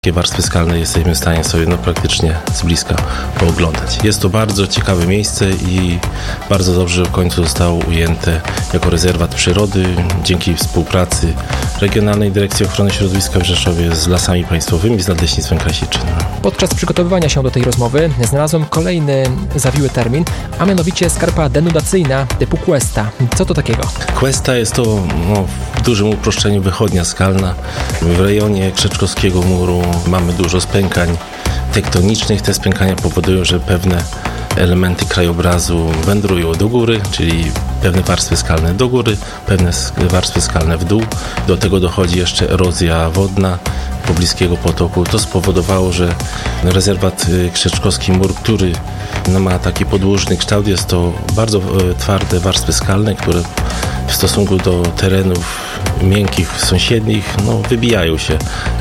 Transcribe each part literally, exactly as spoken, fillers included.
Takie warstwy skalne jesteśmy w stanie sobie no, praktycznie z bliska pooglądać. Jest to bardzo ciekawe miejsce i bardzo dobrze w końcu zostało ujęte jako rezerwat przyrody dzięki współpracy Regionalnej Dyrekcji Ochrony Środowiska w Rzeszowie z Lasami Państwowymi, z Nadleśnictwem Krasiczyn. Podczas przygotowywania się do tej rozmowy znalazłem kolejny zawiły termin, a mianowicie skarpa denudacyjna typu Cuesta. Co to takiego? Cuesta jest to no, w dużym uproszczeniu wychodnia skalna. W rejonie Krzeczkowskiego Muru mamy dużo spękań tektonicznych. Te spękania powodują, że pewne elementy krajobrazu wędrują do góry, czyli pewne warstwy skalne do góry, pewne warstwy skalne w dół. Do tego dochodzi jeszcze erozja wodna pobliskiego potoku. To spowodowało, że rezerwat Krzeczkowski Mur, który no, ma taki podłużny kształt, jest to bardzo twarde warstwy skalne, które w stosunku do terenów miękkich, sąsiednich, no, wybijają się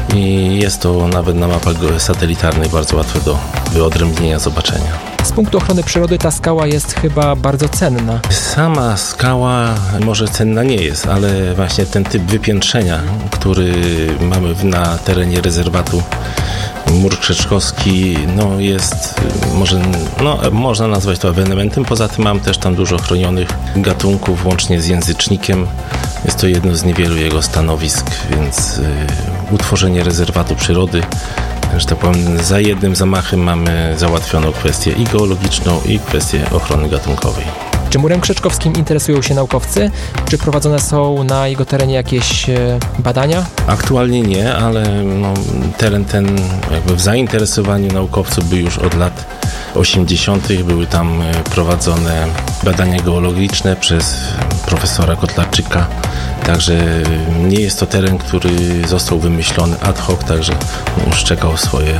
i jest to nawet na mapach satelitarnych bardzo łatwe do wyodrębnienia, zobaczenia. Z punktu ochrony przyrody ta skała jest chyba bardzo cenna. Sama skała może cenna nie jest, ale właśnie ten typ wypiętrzenia, który mamy na terenie rezerwatu Mur Krzeczkowski, no jest, może, no, można nazwać to ewenementem. Poza tym mam też tam dużo chronionych gatunków, łącznie z języcznikiem. Jest to jedno z niewielu jego stanowisk, więc y, utworzenie rezerwatu przyrody, że tak powiem, za jednym zamachem mamy załatwioną kwestię i geologiczną, i kwestię ochrony gatunkowej. Czy Murem Krzeczkowskim interesują się naukowcy? Czy prowadzone są na jego terenie jakieś badania? Aktualnie nie, ale no, teren ten jakby w zainteresowaniu naukowców był już od lat osiemdziesiątych. Były tam prowadzone badania geologiczne przez profesora Kotlarczyka. Także nie jest to teren, który został wymyślony ad hoc, także już czekał swoje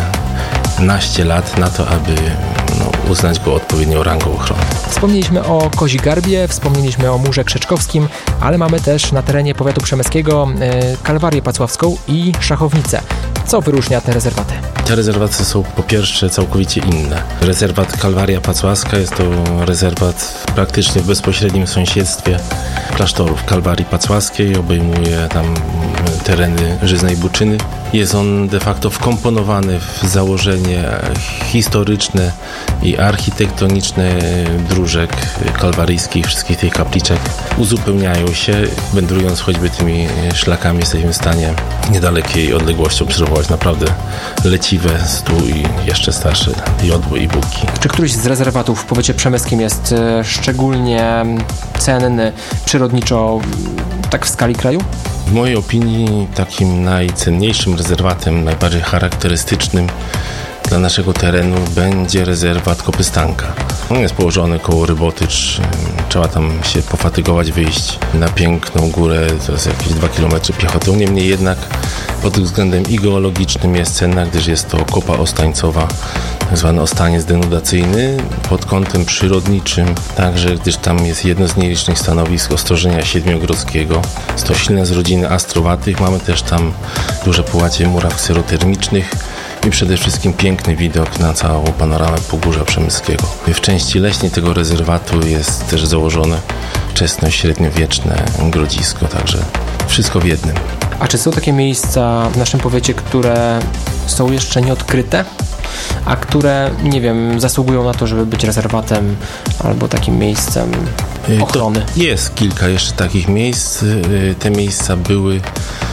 naście lat na to, aby no, uznać go odpowiednią rangą ochrony. Wspomnieliśmy o Kozi Garbie, wspomnieliśmy o Murze Krzeczkowskim, ale mamy też na terenie powiatu przemyskiego y, Kalwarię Pacławską i Szachownicę. Co wyróżnia te rezerwaty? Te rezerwaty są po pierwsze całkowicie inne. Rezerwat Kalwaria Pacławska jest to rezerwat praktycznie w bezpośrednim sąsiedztwie klasztorów Kalwarii Pacławskiej. Obejmuje tam tereny Żyznej Buczyny. Jest on de facto wkomponowany w założenie historyczne i architektoniczne dróżek kalwaryjskich, wszystkich tych kapliczek uzupełniają się. Wędrując choćby tymi szlakami jesteśmy w stanie niedalekiej odległości obserwować naprawdę leciwe stu i jeszcze starsze jodły i buki. Czy któryś z rezerwatów w powiecie przemyskim jest szczególnie cenny przyrodniczo, tak w skali kraju? W mojej opinii takim najcenniejszym rezerwatem, najbardziej charakterystycznym dla naszego terenu będzie rezerwat Kopystanka. On jest położony koło Rybotycz. Trzeba tam się pofatygować, wyjść na piękną górę, to jest jakieś dwa kilometry piechotą. Niemniej jednak pod względem i geologicznym jest cenna, gdyż jest to kopa ostańcowa, tak zwany ostaniec denudacyjny. Pod kątem przyrodniczym także, gdyż tam jest jedno z nielicznych stanowisk ostrożenia siedmiogrodzkiego. Jest to roślina z rodziny astrowatych. Mamy też tam duże połacie muraw kserotermicznych i przede wszystkim piękny widok na całą panoramę Pogórza Przemyskiego. W części leśnej tego rezerwatu jest też założone wczesno-średniowieczne grodzisko, także wszystko w jednym. A czy są takie miejsca w naszym powiecie, które są jeszcze nieodkryte, a które, nie wiem, zasługują na to, żeby być rezerwatem albo takim miejscem ochrony? To jest kilka jeszcze takich miejsc. Te miejsca były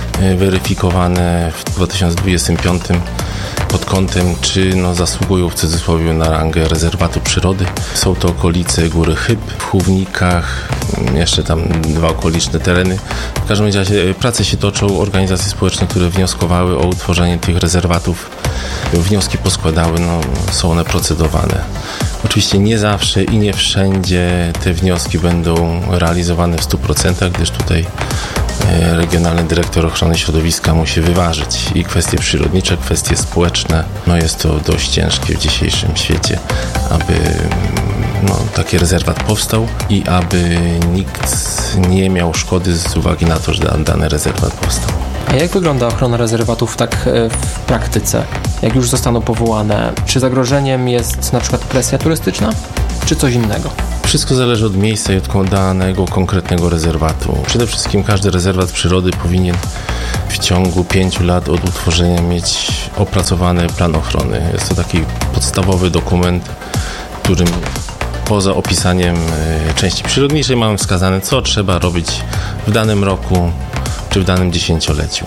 weryfikowane w dwa tysiące dwudziestym piątym pod kątem, czy no, zasługują w cudzysłowie na rangę rezerwatu przyrody. Są to okolice Góry Chyb, w Chównikach, jeszcze tam dwa okoliczne tereny. W każdym razie prace się toczą, organizacje społeczne, które wnioskowały o utworzenie tych rezerwatów, wnioski poskładały, no, są one procedowane. Oczywiście nie zawsze i nie wszędzie te wnioski będą realizowane w stu procentach, gdyż tutaj Regionalny Dyrektor Ochrony Środowiska musi wyważyć i kwestie przyrodnicze, kwestie społeczne. No jest to dość ciężkie w dzisiejszym świecie, aby no, taki rezerwat powstał i aby nikt nie miał szkody z uwagi na to, że dany rezerwat powstał. A jak wygląda ochrona rezerwatów tak w praktyce? Jak już zostaną powołane? Czy zagrożeniem jest na przykład presja turystyczna, czy coś innego? Wszystko zależy od miejsca i od danego konkretnego rezerwatu. Przede wszystkim każdy rezerwat przyrody powinien w ciągu pięciu lat od utworzenia mieć opracowany plan ochrony. Jest to taki podstawowy dokument, w którym poza opisaniem części przyrodniczej mamy wskazane, co trzeba robić w danym roku czy w danym dziesięcioleciu.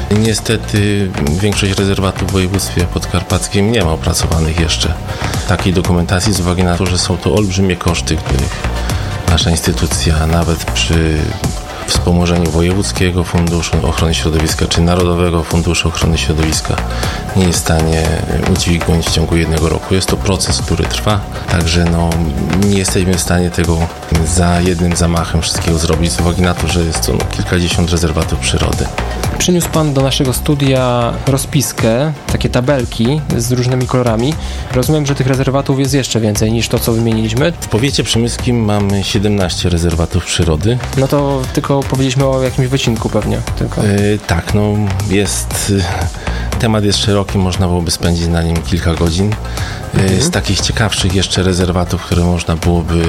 Niestety większość rezerwatów w województwie podkarpackim nie ma opracowanych jeszcze takiej dokumentacji z uwagi na to, że są to olbrzymie koszty, których nasza instytucja nawet przy wspomożeniu Wojewódzkiego Funduszu Ochrony Środowiska czy Narodowego Funduszu Ochrony Środowiska nie jest w stanie udźwignąć w ciągu jednego roku. Jest to proces, który trwa, także no, nie jesteśmy w stanie tego za jednym zamachem wszystkiego zrobić z uwagi na to, że jest to no, kilkadziesiąt rezerwatów przyrody. Przyniósł Pan do naszego studia rozpiskę, takie tabelki z różnymi kolorami. Rozumiem, że tych rezerwatów jest jeszcze więcej niż to, co wymieniliśmy. W powiecie przemyskim mamy siedemnaście rezerwatów przyrody. No to tylko powiedzieliśmy o jakimś wycinku pewnie. Tylko. Yy, tak, no jest... Temat jest szeroki, można byłoby spędzić na nim kilka godzin. Mhm. Z takich ciekawszych jeszcze rezerwatów, które można byłoby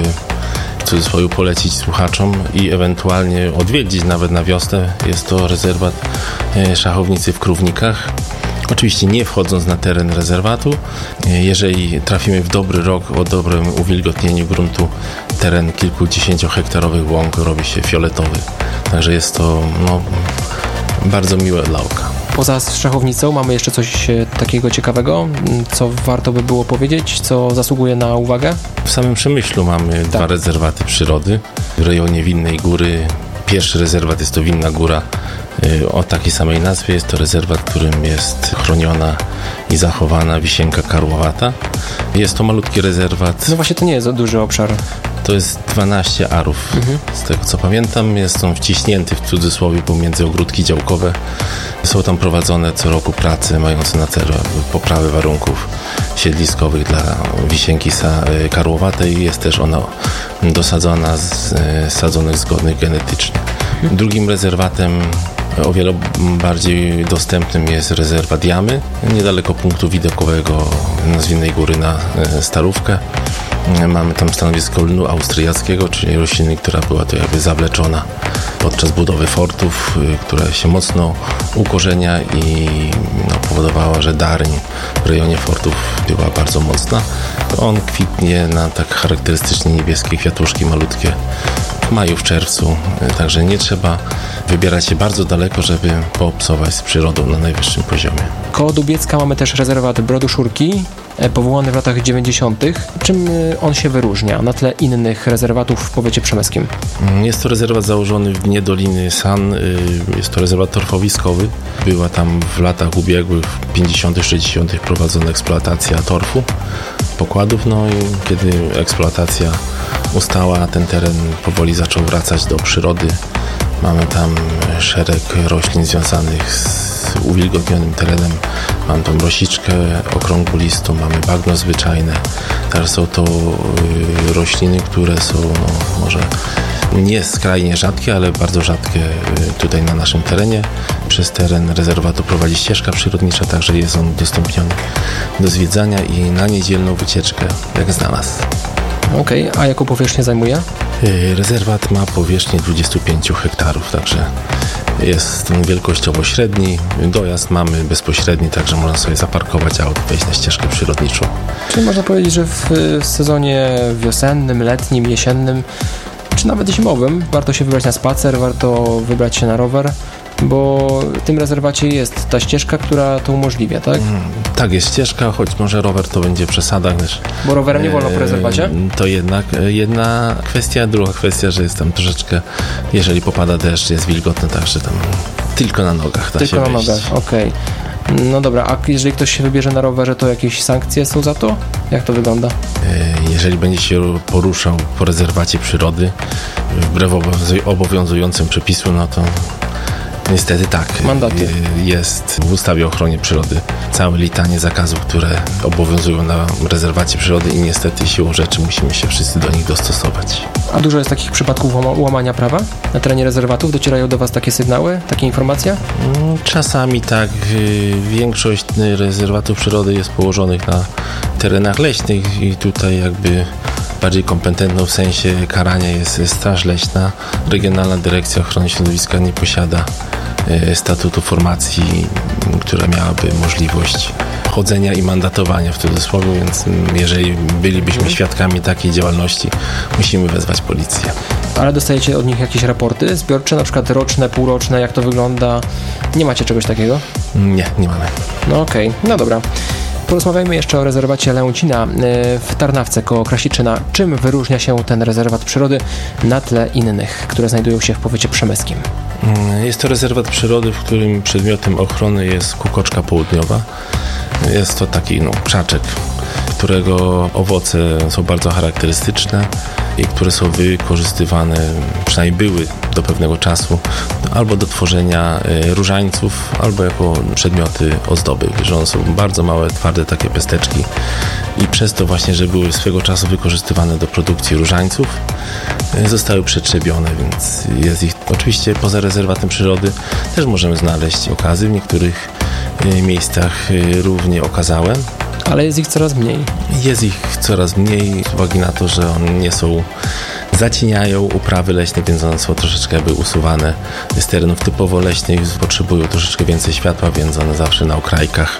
w cudzysłowie polecić słuchaczom i ewentualnie odwiedzić nawet na wiosnę, jest to rezerwat Szachownicy w Krównikach. Oczywiście nie wchodząc na teren rezerwatu, jeżeli trafimy w dobry rok o dobrym uwilgotnieniu gruntu, teren kilkudziesięciohektarowych łąk robi się fioletowy. Także jest to no, bardzo miłe dla oka. Poza Szachownicą mamy jeszcze coś takiego ciekawego, co warto by było powiedzieć, co zasługuje na uwagę? W samym Przemyślu mamy tak. dwa rezerwaty przyrody. W rejonie Winnej Góry pierwszy rezerwat jest to Winna Góra o takiej samej nazwie. Jest to rezerwat, w którym jest chroniona i zachowana wisienka karłowata. Jest to malutki rezerwat. No właśnie to nie jest duży obszar. To jest dwanaście arów. Mhm. Z tego co pamiętam, jest on wciśnięty w cudzysłowie pomiędzy ogródki działkowe. Są tam prowadzone co roku prace mające na celu poprawę warunków siedliskowych dla wisienki karłowatej. Jest też ona dosadzona z sadzonych zgodnych genetycznie. Mhm. Drugim rezerwatem o wiele bardziej dostępnym jest rezerwat Jamy, niedaleko punktu widokowego z Winnej Góry na Starówkę. Mamy tam stanowisko lnu austriackiego, czyli rośliny, która była to jakby zawleczona podczas budowy fortów, która się mocno ukorzenia i no, powodowała, że darń w rejonie fortów była bardzo mocna. On kwitnie na tak charakterystycznie niebieskie kwiatuszki malutkie w maju, w czerwcu, także nie trzeba wybierać się bardzo daleko, żeby poobcować z przyrodą na najwyższym poziomie. Koło Dubiecka mamy też rezerwat Brodu-Szurki, powołany w latach dziewięćdziesiątych. Czym on się wyróżnia na tle innych rezerwatów w powiecie przemyskim? Jest to rezerwat założony w dnie Doliny San. Jest to rezerwat torfowiskowy. Była tam w latach ubiegłych, w pięćdziesiątych, sześćdziesiątych prowadzona eksploatacja torfu, pokładów. No i kiedy eksploatacja ustała, ten teren powoli zaczął wracać do przyrody. Mamy tam szereg roślin związanych z uwilgotnionym terenem. Mam tą rosiczkę okrągłolistą, mamy bagno zwyczajne. Także są to y, rośliny, które są no, może nie skrajnie rzadkie, ale bardzo rzadkie y, tutaj na naszym terenie. Przez teren rezerwatu prowadzi ścieżka przyrodnicza, także jest on udostępniony do zwiedzania i na niedzielną wycieczkę, jak znalazł. Okej, okay. A jaką powierzchnię zajmuje? Rezerwat ma powierzchnię dwadzieścia pięć hektarów, także jest on wielkościowo średni. Dojazd mamy bezpośredni, także można sobie zaparkować auto, wejść na ścieżkę przyrodniczą. Czyli można powiedzieć, że w sezonie wiosennym, letnim, jesiennym, czy nawet zimowym warto się wybrać na spacer, warto wybrać się na rower, bo w tym rezerwacie jest ta ścieżka, która to umożliwia, tak? Mm, tak, jest ścieżka, choć może rower to będzie przesada, gdyż... Bo rowerem nie wolno po rezerwacie? To jednak jedna kwestia, druga kwestia, że jest tam troszeczkę, jeżeli popada deszcz, jest wilgotno, także tam tylko na nogach da tylko się na wejść. nogach, okej. Okay. No dobra, a jeżeli ktoś się wybierze na rowerze, to jakieś sankcje są za to? Jak to wygląda? Jeżeli będzie się poruszał po rezerwacie przyrody, wbrew obowiązującym przepisu, no to niestety tak. Mandaty. Jest w ustawie o ochronie przyrody całe litanie zakazów, które obowiązują na rezerwacie przyrody i niestety siłą rzeczy musimy się wszyscy do nich dostosować. A dużo jest takich przypadków łamania prawa na terenie rezerwatów? Docierają do Was takie sygnały, takie informacje? Czasami tak. Większość rezerwatów przyrody jest położonych na terenach leśnych i tutaj jakby bardziej kompetentną w sensie karania jest Straż Leśna. Regionalna Dyrekcja Ochrony Środowiska nie posiada statutu formacji, która miałaby możliwość chodzenia i mandatowania w cudzysłowie, więc jeżeli bylibyśmy świadkami takiej działalności, musimy wezwać policję. Ale dostajecie od nich jakieś raporty zbiorcze, na przykład roczne, półroczne, jak to wygląda? Nie macie czegoś takiego? Nie, nie mamy. No okej, okay. No dobra. Porozmawiajmy jeszcze o rezerwacie Lęcina w Tarnawce koło Krasiczyna. Czym wyróżnia się ten rezerwat przyrody na tle innych, które znajdują się w powiecie przemyskim? Jest to rezerwat przyrody, w którym przedmiotem ochrony jest kukoczka południowa. Jest to taki no, krzaczek, którego owoce są bardzo charakterystyczne i które są wykorzystywane, przynajmniej były do pewnego czasu, albo do tworzenia różańców, albo jako przedmioty ozdoby, że one są bardzo małe, twarde takie pesteczki i przez to właśnie, że były swego czasu wykorzystywane do produkcji różańców, zostały przetrzebione, więc jest ich oczywiście poza rezerwatem przyrody też możemy znaleźć okazy w niektórych miejscach równie okazałe. Ale jest ich coraz mniej. Jest ich coraz mniej z uwagi na to, że one nie są, zacieniają uprawy leśne, więc one są troszeczkę jakby usuwane z terenów typowo leśnych, potrzebują troszeczkę więcej światła, więc one zawsze na okrajkach,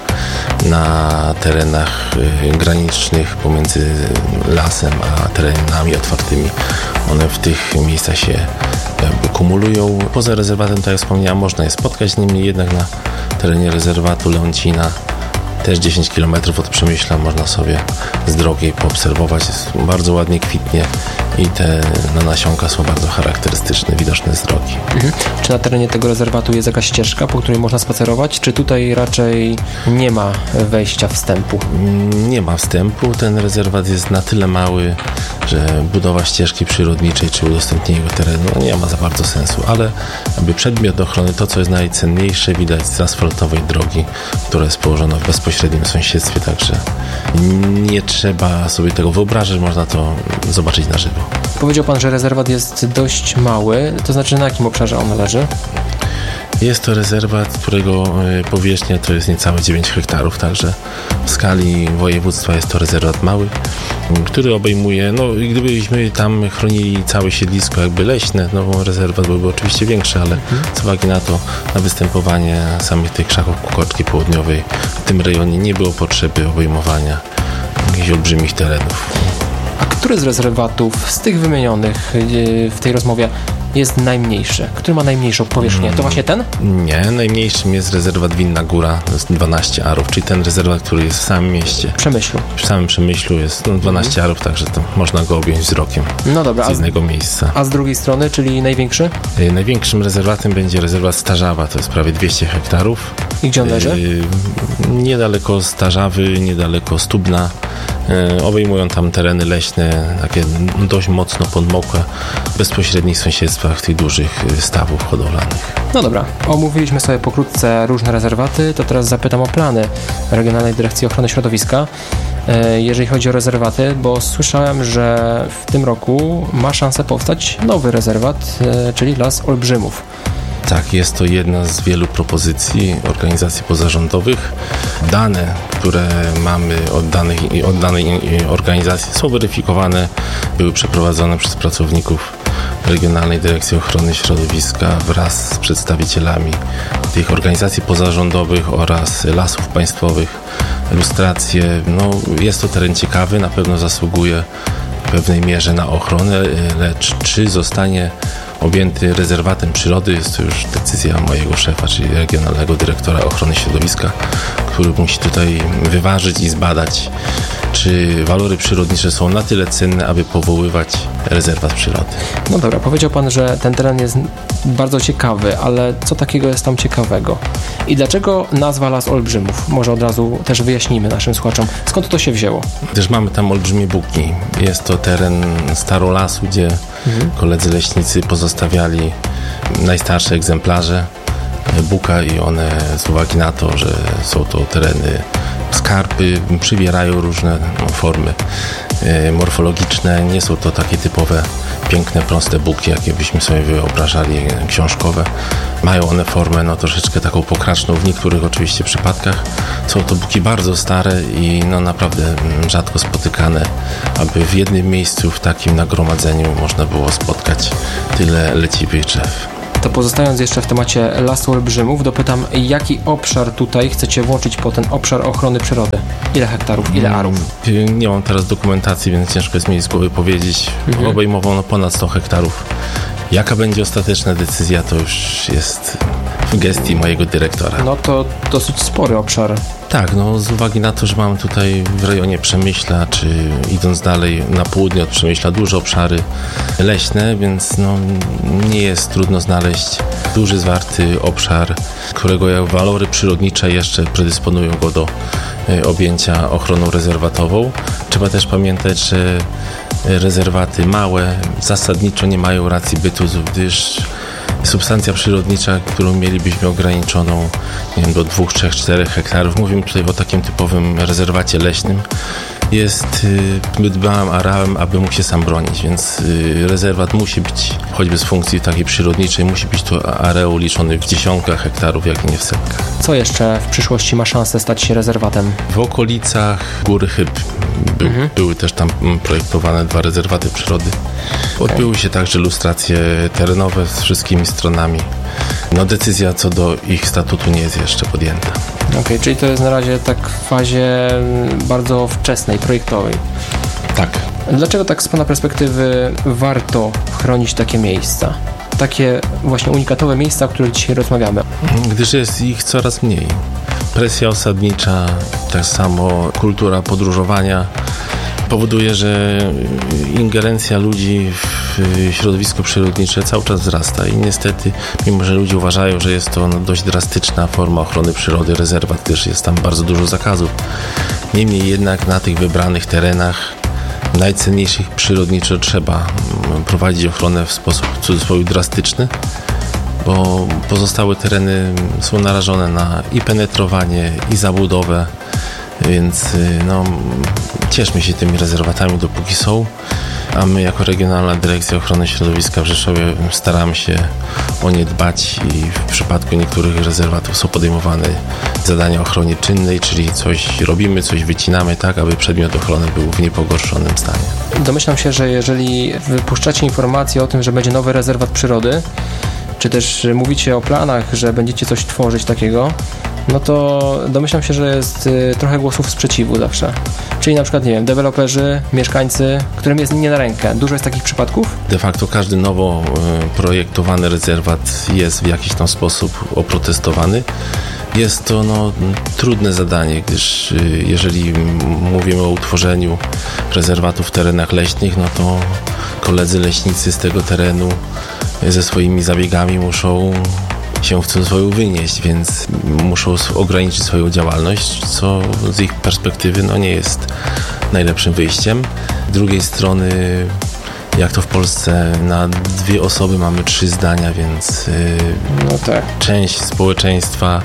na terenach granicznych pomiędzy lasem a terenami otwartymi, one w tych miejscach się jakby kumulują. Poza rezerwatem, tak jak wspomniałem, można je spotkać, niemniej jednak na terenie rezerwatu Lęcina też dziesięć kilometrów od Przemyśla można sobie z drogi poobserwować. Jest bardzo ładnie kwitnie i te no, nasionka są bardzo charakterystyczne, widoczne z drogi. Mhm. Czy na terenie tego rezerwatu jest jakaś ścieżka, po której można spacerować? Czy tutaj raczej nie ma wejścia, wstępu? Nie ma wstępu. Ten rezerwat jest na tyle mały, że budowa ścieżki przyrodniczej czy udostępnienie jego terenu no, nie ma za bardzo sensu, ale aby przedmiot ochrony, to co jest najcenniejsze, widać z asfaltowej drogi, która jest położona w bezpośrednim sąsiedztwie, także nie trzeba sobie tego wyobrażać, można to zobaczyć na żywo. Powiedział Pan, że rezerwat jest dość mały, to znaczy na jakim obszarze on leży? Jest to rezerwat, którego powierzchnia to jest niecałe dziewięć hektarów, także w skali województwa jest to rezerwat mały, który obejmuje, no gdybyśmy tam chronili całe siedlisko jakby leśne, no bo rezerwat byłby oczywiście większy, ale z uwagi na to, na występowanie samych tych krzaków kukoczki południowej w tym rejonie nie było potrzeby obejmowania jakichś olbrzymich terenów. A który z rezerwatów, z tych wymienionych w tej rozmowie, jest najmniejszy? Który ma najmniejszą powierzchnię? To właśnie ten? Nie, najmniejszym jest rezerwat Winna Góra, to jest dwanaście arów, czyli ten rezerwat, który jest w samym mieście. W Przemyślu. W samym Przemyślu jest no, dwanaście arów, także to można go objąć wzrokiem. No dobra, z jednego a z, miejsca. A z drugiej strony, czyli największy? Yy, największym rezerwatem będzie rezerwat Starzawa, to jest prawie dwieście hektarów. I gdzie on leży? Yy, niedaleko Starzawy, niedaleko Stubna. Yy, obejmują tam tereny leśne, takie dość mocno podmokłe, w bezpośrednich sąsiedztwach tych dużych stawów hodowlanych. No dobra, omówiliśmy sobie pokrótce różne rezerwaty, to teraz zapytam o plany Regionalnej Dyrekcji Ochrony Środowiska, jeżeli chodzi o rezerwaty, bo słyszałem, że w tym roku ma szansę powstać nowy rezerwat, czyli Las Olbrzymów. Tak, jest to jedna z wielu propozycji organizacji pozarządowych. Dane, które mamy od, danych, od danej organizacji są weryfikowane, były przeprowadzone przez pracowników Regionalnej Dyrekcji Ochrony Środowiska wraz z przedstawicielami tych organizacji pozarządowych oraz lasów państwowych. Ilustracje, no jest to teren ciekawy, na pewno zasługuje w pewnej mierze na ochronę, lecz czy zostanie objęty rezerwatem przyrody, jest to już decyzja mojego szefa, czyli Regionalnego Dyrektora Ochrony Środowiska, który musi tutaj wyważyć i zbadać, czy walory przyrodnicze są na tyle cenne, aby powoływać rezerwat przyrody. No dobra, powiedział Pan, że ten teren jest bardzo ciekawy, ale co takiego jest tam ciekawego? I dlaczego nazwa Las Olbrzymów? Może od razu też wyjaśnijmy naszym słuchaczom, skąd to się wzięło? Też mamy tam olbrzymie buki. Jest to teren starolasu, gdzie mhm. koledzy leśnicy pozostawiali najstarsze egzemplarze buka i one z uwagi na to, że są to tereny skarpy, przybierają różne no, formy e, morfologiczne. Nie są to takie typowe, piękne, proste buki, jakie byśmy sobie wyobrażali, książkowe. Mają one formę no, troszeczkę taką pokraczną w niektórych oczywiście przypadkach. Są to buki bardzo stare i no, naprawdę rzadko spotykane, aby w jednym miejscu, w takim nagromadzeniu można było spotkać tyle leciwych drzew. To pozostając jeszcze w temacie Lasu Olbrzymów, dopytam, jaki obszar tutaj chcecie włączyć po ten obszar ochrony przyrody? Ile hektarów, ile arów? Nie mam teraz dokumentacji, więc ciężko jest mi z głowy powiedzieć. Mhm. Obejmowano ponad sto hektarów. Jaka będzie ostateczna decyzja, to już jest w gestii mojego dyrektora. No to dosyć spory obszar. Tak, no z uwagi na to, że mamy tutaj w rejonie Przemyśla, czy idąc dalej na południe od Przemyśla, duże obszary leśne, więc no, nie jest trudno znaleźć duży, zwarty obszar, którego walory przyrodnicze jeszcze predysponują go do objęcia ochroną rezerwatową. Trzeba też pamiętać, że rezerwaty małe zasadniczo nie mają racji bytu, gdyż substancja przyrodnicza, którą mielibyśmy ograniczoną, nie wiem, do dwóch, trzech, czterech hektarów, mówimy tutaj o takim typowym rezerwacie leśnym, jest zbyt małym areałem, aby mógł się sam bronić, więc rezerwat musi być, choćby z funkcji takiej przyrodniczej, musi być to areał liczony w dziesiątkach hektarów, jak i nie w setkach. Co jeszcze w przyszłości ma szansę stać się rezerwatem? W okolicach Góry Chyb by, mhm. były też tam projektowane dwa rezerwaty przyrody. Odbyły okay. się także lustracje terenowe z wszystkimi stronami. No decyzja co do ich statutu nie jest jeszcze podjęta. Okej, okay, czyli to jest na razie tak w fazie bardzo wczesnej, projektowej. Tak. Dlaczego tak z Pana perspektywy warto chronić takie miejsca? Takie właśnie unikatowe miejsca, o których dzisiaj rozmawiamy. Gdyż jest ich coraz mniej. Presja osadnicza, tak samo kultura podróżowania powoduje, że ingerencja ludzi w środowisko przyrodnicze cały czas wzrasta i niestety, mimo że ludzie uważają, że jest to no, dość drastyczna forma ochrony przyrody, rezerwat, gdyż jest tam bardzo dużo zakazów. Niemniej jednak na tych wybranych terenach najcenniejszych przyrodniczo trzeba prowadzić ochronę w sposób w cudzysłowie drastyczny, bo pozostałe tereny są narażone na i penetrowanie, i zabudowę, więc no, cieszmy się tymi rezerwatami, dopóki są, a my jako Regionalna Dyrekcja Ochrony Środowiska w Rzeszowie staramy się o nie dbać i w przypadku niektórych rezerwatów są podejmowane zadania ochrony czynnej, czyli coś robimy, coś wycinamy tak, aby przedmiot ochrony był w niepogorszonym stanie. Domyślam się, że jeżeli wypuszczacie informacje o tym, że będzie nowy rezerwat przyrody, czy też mówicie o planach, że będziecie coś tworzyć takiego, no to domyślam się, że jest y, trochę głosów sprzeciwu zawsze. Czyli na przykład, nie wiem, deweloperzy, mieszkańcy, którym jest nie na rękę. Dużo jest takich przypadków? De facto każdy nowo y, projektowany rezerwat jest w jakiś tam sposób oprotestowany. Jest to no, trudne zadanie, gdyż y, jeżeli mówimy o utworzeniu rezerwatów w terenach leśnych, no to koledzy leśnicy z tego terenu y, ze swoimi zabiegami muszą się w cudzysłowie wynieść, więc muszą ograniczyć swoją działalność, co z ich perspektywy no, nie jest najlepszym wyjściem. Z drugiej strony, jak to w Polsce, na dwie osoby mamy trzy zdania, więc no tak. część społeczeństwa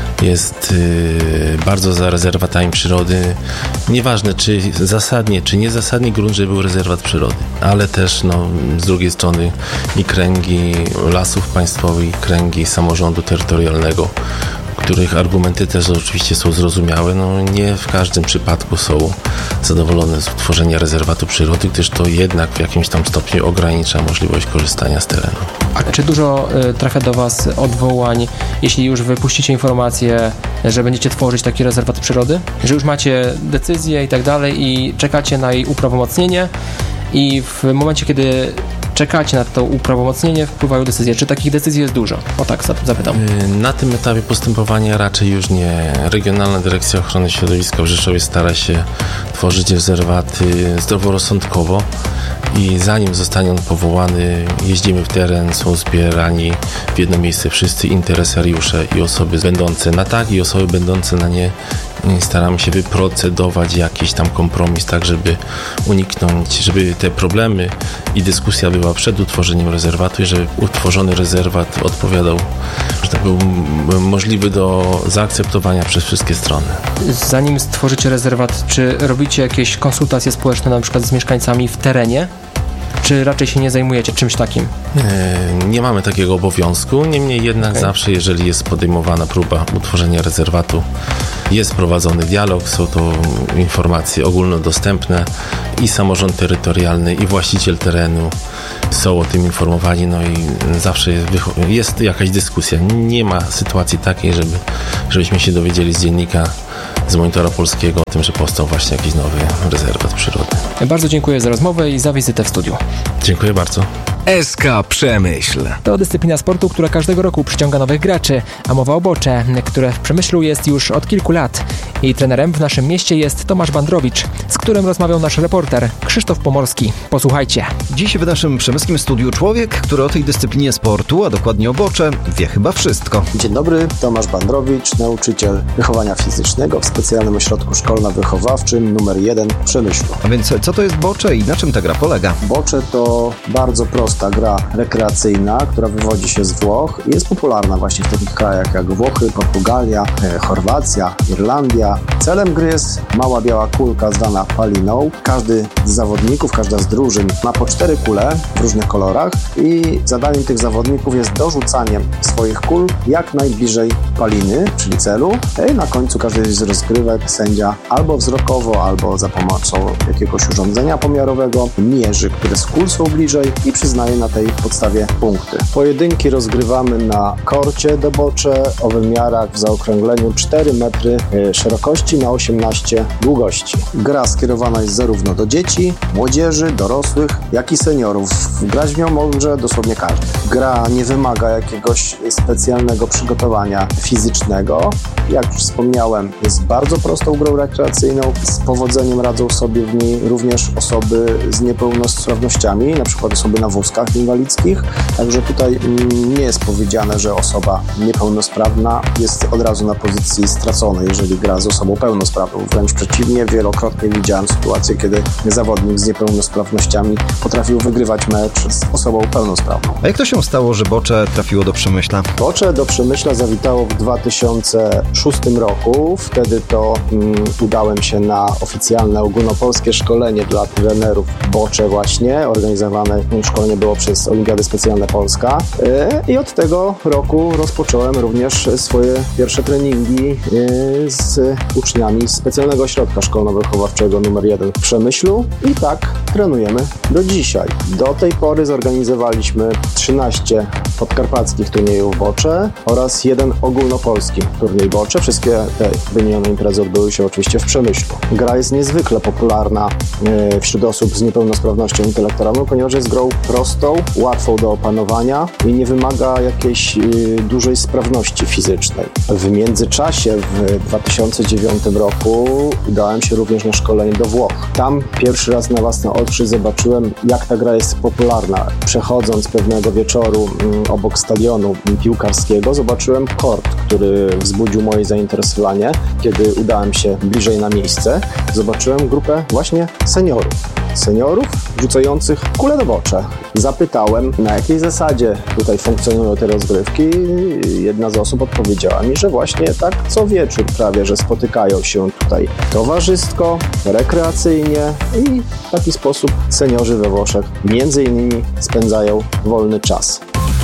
jest y, bardzo za rezerwatami przyrody. Nieważne, czy zasadnie, czy niezasadnie grunt, żeby był rezerwat przyrody, ale też no, z drugiej strony i kręgi lasów państwowych, i kręgi samorządu terytorialnego, których argumenty też oczywiście są zrozumiałe, no nie w każdym przypadku są zadowolone z utworzenia rezerwatu przyrody, gdyż to jednak w jakimś tam stopniu ogranicza możliwość korzystania z terenu. A czy dużo y, trafia do Was odwołań, jeśli już wypuścicie informację, że będziecie tworzyć taki rezerwat przyrody? Że już macie decyzję i tak dalej i czekacie na jej uprawomocnienie i w momencie, kiedy czekacie na to uprawomocnienie, wpływają decyzje. Czy takich decyzji jest dużo? O tak zapytam. Na tym etapie postępowania raczej już nie. Regionalna Dyrekcja Ochrony Środowiska w Rzeszowie stara się tworzyć rezerwaty zdroworozsądkowo i zanim zostanie on powołany, jeździmy w teren, są zbierani w jedno miejsce wszyscy interesariusze i osoby będące na tak i osoby będące na nie. Staramy się wyprocedować jakiś tam kompromis, tak żeby uniknąć, żeby te problemy i dyskusja była przed utworzeniem rezerwatu i żeby utworzony rezerwat odpowiadał, że tak był możliwy do zaakceptowania przez wszystkie strony. Zanim stworzycie rezerwat, czy robicie jakieś konsultacje społeczne na przykład z mieszkańcami w terenie? Czy raczej się nie zajmujecie czymś takim? Nie, nie mamy takiego obowiązku, niemniej jednak okay. zawsze, jeżeli jest podejmowana próba utworzenia rezerwatu, jest prowadzony dialog, są to informacje ogólnodostępne i samorząd terytorialny, i właściciel terenu są o tym informowani, no i zawsze jest, jest jakaś dyskusja. Nie ma sytuacji takiej, żeby, żebyśmy się dowiedzieli z dziennika, z Monitora Polskiego o tym, że powstał właśnie jakiś nowy rezerwat przyrody. Bardzo dziękuję za rozmowę i za wizytę w studiu. Dziękuję bardzo. S K Przemyśl. To dyscyplina sportu, która każdego roku przyciąga nowych graczy, a mowa o bocze, które w Przemyślu jest już od kilku lat. Jej trenerem w naszym mieście jest Tomasz Bandrowicz, z którym rozmawiał nasz reporter Krzysztof Pomorski. Posłuchajcie. Dziś w naszym przemyskim studiu człowiek, który o tej dyscyplinie sportu, a dokładnie o bocze, wie chyba wszystko. Dzień dobry, Tomasz Bandrowicz, nauczyciel wychowania fizycznego w specjalnym ośrodku szkolno-wychowawczym numer jeden w Przemyślu. A więc co to jest bocze i na czym ta gra polega? Bocze to bardzo prosta gra rekreacyjna, która wywodzi się z Włoch i jest popularna właśnie w takich krajach jak Włochy, Portugalia, Chorwacja, Irlandia. Celem gry jest mała biała kulka zwana paliną. Każdy z zawodników, każda z drużyn ma po cztery kule w różnych kolorach i zadaniem tych zawodników jest dorzucanie swoich kul jak najbliżej paliny, czyli celu. I na końcu każdej z rozgrywek sędzia albo wzrokowo, albo za pomocą jakiegoś urządzenia pomiarowego mierzy, które z kul są bliżej i przyznaje na tej podstawie punkty. Pojedynki rozgrywamy na korcie do bocze o wymiarach w zaokrągleniu cztery metry szerokości na osiemnaście długości. Gra skierowana jest zarówno do dzieci, młodzieży, dorosłych, jak i seniorów. Grać w nią może dosłownie każdy. Gra nie wymaga jakiegoś specjalnego przygotowania fizycznego. Jak już wspomniałem, jest bardzo prostą grą rekreacyjną. Z powodzeniem radzą sobie w niej również osoby z niepełnosprawnościami, na przykład osoby na wózkach inwalidzkich. Także tutaj nie jest powiedziane, że osoba niepełnosprawna jest od razu na pozycji straconej, jeżeli gra z osobą pełnosprawną. Wręcz przeciwnie, wielokrotnie widziałem sytuację, kiedy zawodnik z niepełnosprawnościami potrafił wygrywać mecz z osobą pełnosprawną. A jak to się stało, że bocze trafiło do Przemyśla? Bocze do Przemyśla zawitało w dwa tysiące szóstym roku. Wtedy to um, udałem się na oficjalne ogólnopolskie szkolenie dla trenerów bocze właśnie. Organizowane szkolenie było przez Olimpiady Specjalne Polska. Yy, I od tego roku rozpocząłem również swoje pierwsze treningi yy, z uczniami z specjalnego ośrodka szkolno-wychowawczego numer jeden w Przemyślu i tak trenujemy do dzisiaj. Do tej pory zorganizowaliśmy trzynaście podkarpackich turniejów bocze oraz jeden ogólnopolski turniej bocze. Wszystkie te wymienione imprezy odbyły się oczywiście w Przemyślu. Gra jest niezwykle popularna yy, wśród osób z niepełnosprawnością intelektualną, ponieważ jest grą prostą, łatwą do opanowania i nie wymaga jakiejś yy, dużej sprawności fizycznej. W międzyczasie w dwa tysiące dziewiątym roku udałem się również na szkolenie do Włoch. Tam pierwszy raz na własne oczy zobaczyłem, jak ta gra jest popularna. Przechodząc pewnego wieczoru yy, obok stadionu piłkarskiego, zobaczyłem kort, który wzbudził moje zainteresowanie. Kiedy udałem się bliżej na miejsce, zobaczyłem grupę właśnie seniorów. Seniorów rzucających kule do bocze. Zapytałem, na jakiej zasadzie tutaj funkcjonują te rozgrywki. Jedna z osób odpowiedziała mi, że właśnie tak co wieczór prawie, że spotykają się tutaj towarzysko, rekreacyjnie i w taki sposób seniorzy we Włoszech między innymi spędzają wolny czas.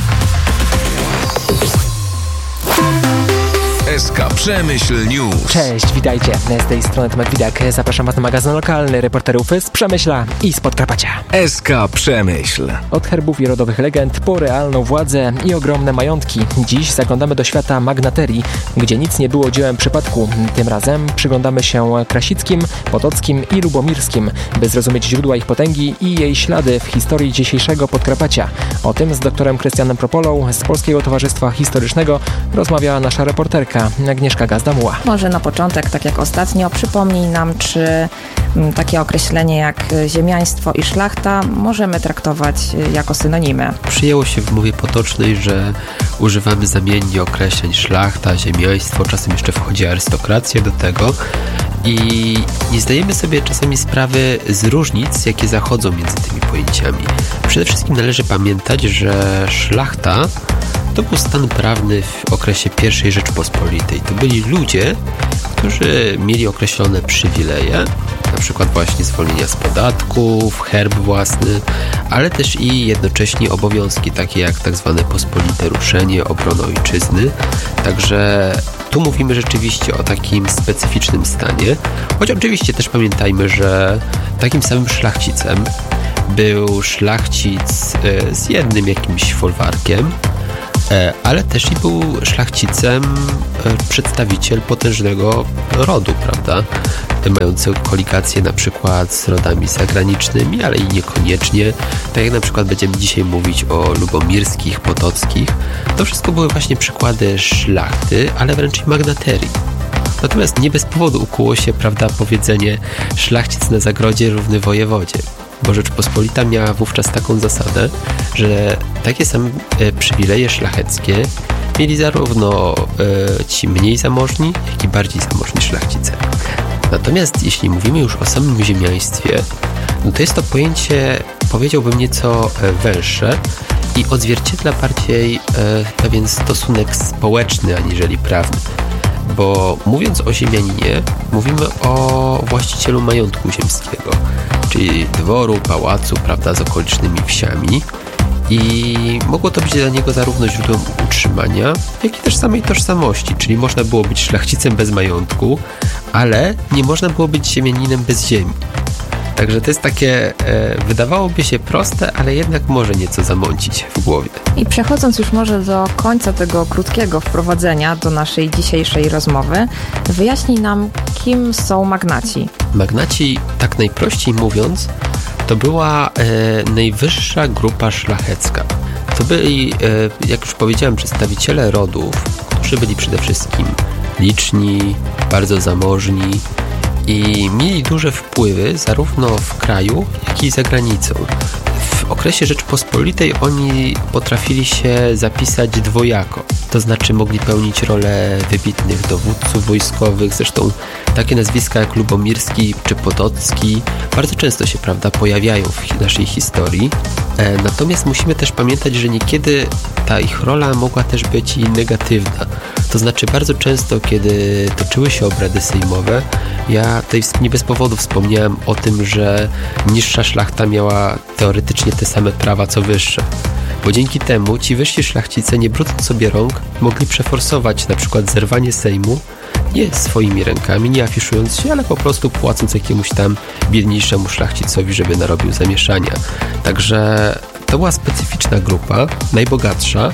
S K Przemyśl News. Cześć, witajcie. Z tej strony Tomek Widak. Zapraszam Was na magazyn lokalny reporterów z Przemyśla i z Podkarpacia. S K Przemyśl. Od herbów i rodowych legend po realną władzę i ogromne majątki. Dziś zaglądamy do świata magnaterii, gdzie nic nie było dziełem przypadku. Tym razem przyglądamy się Krasickim, Potockim i Lubomirskim, by zrozumieć źródła ich potęgi i jej ślady w historii dzisiejszego Podkarpacia. O tym z doktorem Krystianem Propolą z Polskiego Towarzystwa Historycznego rozmawiała nasza reporterka Agnieszka Gazda-Muła. Może na początek, tak jak ostatnio, przypomnij nam, czy takie określenie jak ziemiaństwo i szlachta możemy traktować jako synonimy. Przyjęło się w mowie potocznej, że używamy zamiennie określeń szlachta, ziemiaństwo, czasem jeszcze wchodzi arystokracja do tego i nie zdajemy sobie czasami sprawy z różnic, jakie zachodzą między tymi pojęciami. Przede wszystkim należy pamiętać, że szlachta to był stan prawny w okresie pierwszej Rzeczpospolitej. To byli ludzie, którzy mieli określone przywileje, na przykład właśnie zwolnienia z podatków, herb własny, ale też i jednocześnie obowiązki takie jak tak zwane pospolite ruszenie, obrona ojczyzny. Także tu mówimy rzeczywiście o takim specyficznym stanie, choć oczywiście też pamiętajmy, że takim samym szlachcicem był szlachcic z jednym jakimś folwarkiem, ale też i był szlachcicem przedstawiciel potężnego rodu, prawda? Mający koligację na przykład z rodami zagranicznymi, ale i niekoniecznie. Tak jak na przykład będziemy dzisiaj mówić o lubomirskich, potockich. To wszystko były właśnie przykłady szlachty, ale wręcz i magnaterii. Natomiast nie bez powodu ukuło się, prawda, powiedzenie szlachcic na zagrodzie równy wojewodzie. Bo Rzeczpospolita miała wówczas taką zasadę, że takie same e, przywileje szlacheckie mieli zarówno e, ci mniej zamożni, jak i bardziej zamożni szlachcice. Natomiast jeśli mówimy już o samym ziemiaństwie, no to jest to pojęcie, powiedziałbym, nieco węższe i odzwierciedla bardziej e, pewien stosunek społeczny aniżeli prawny. Bo mówiąc o ziemianinie, mówimy o właścicielu majątku ziemskiego, czyli dworu, pałacu, prawda, z okolicznymi wsiami, i mogło to być dla niego zarówno źródłem utrzymania, jak i też samej tożsamości, czyli można było być szlachcicem bez majątku, ale nie można było być ziemianinem bez ziemi. Także to jest takie, e, wydawałoby się proste, ale jednak może nieco zamącić w głowie. I przechodząc już może do końca tego krótkiego wprowadzenia do naszej dzisiejszej rozmowy, wyjaśnij nam, kim są magnaci. Magnaci, tak najprościej mówiąc, to była e, najwyższa grupa szlachecka. To byli, e, jak już powiedziałem, przedstawiciele rodów, którzy byli przede wszystkim liczni, bardzo zamożni i mieli duże wpływy zarówno w kraju, jak i za granicą. W okresie Rzeczpospolitej oni potrafili się zapisać dwojako, to znaczy mogli pełnić rolę wybitnych dowódców wojskowych, zresztą takie nazwiska jak Lubomirski czy Potocki bardzo często się, prawda, pojawiają w naszej historii. E, natomiast musimy też pamiętać, że niekiedy ta ich rola mogła też być i negatywna. To znaczy bardzo często, kiedy toczyły się obrady sejmowe, ja tutaj nie bez powodu wspomniałem o tym, że niższa szlachta miała teoretycznie te same prawa co wyższa. Bo dzięki temu ci wyżsi szlachcice, nie brudząc sobie rąk, mogli przeforsować na przykład zerwanie Sejmu nie swoimi rękami, nie afiszując się, ale po prostu płacąc jakiemuś tam biedniejszemu szlachcicowi, żeby narobił zamieszania. Także to była specyficzna grupa, najbogatsza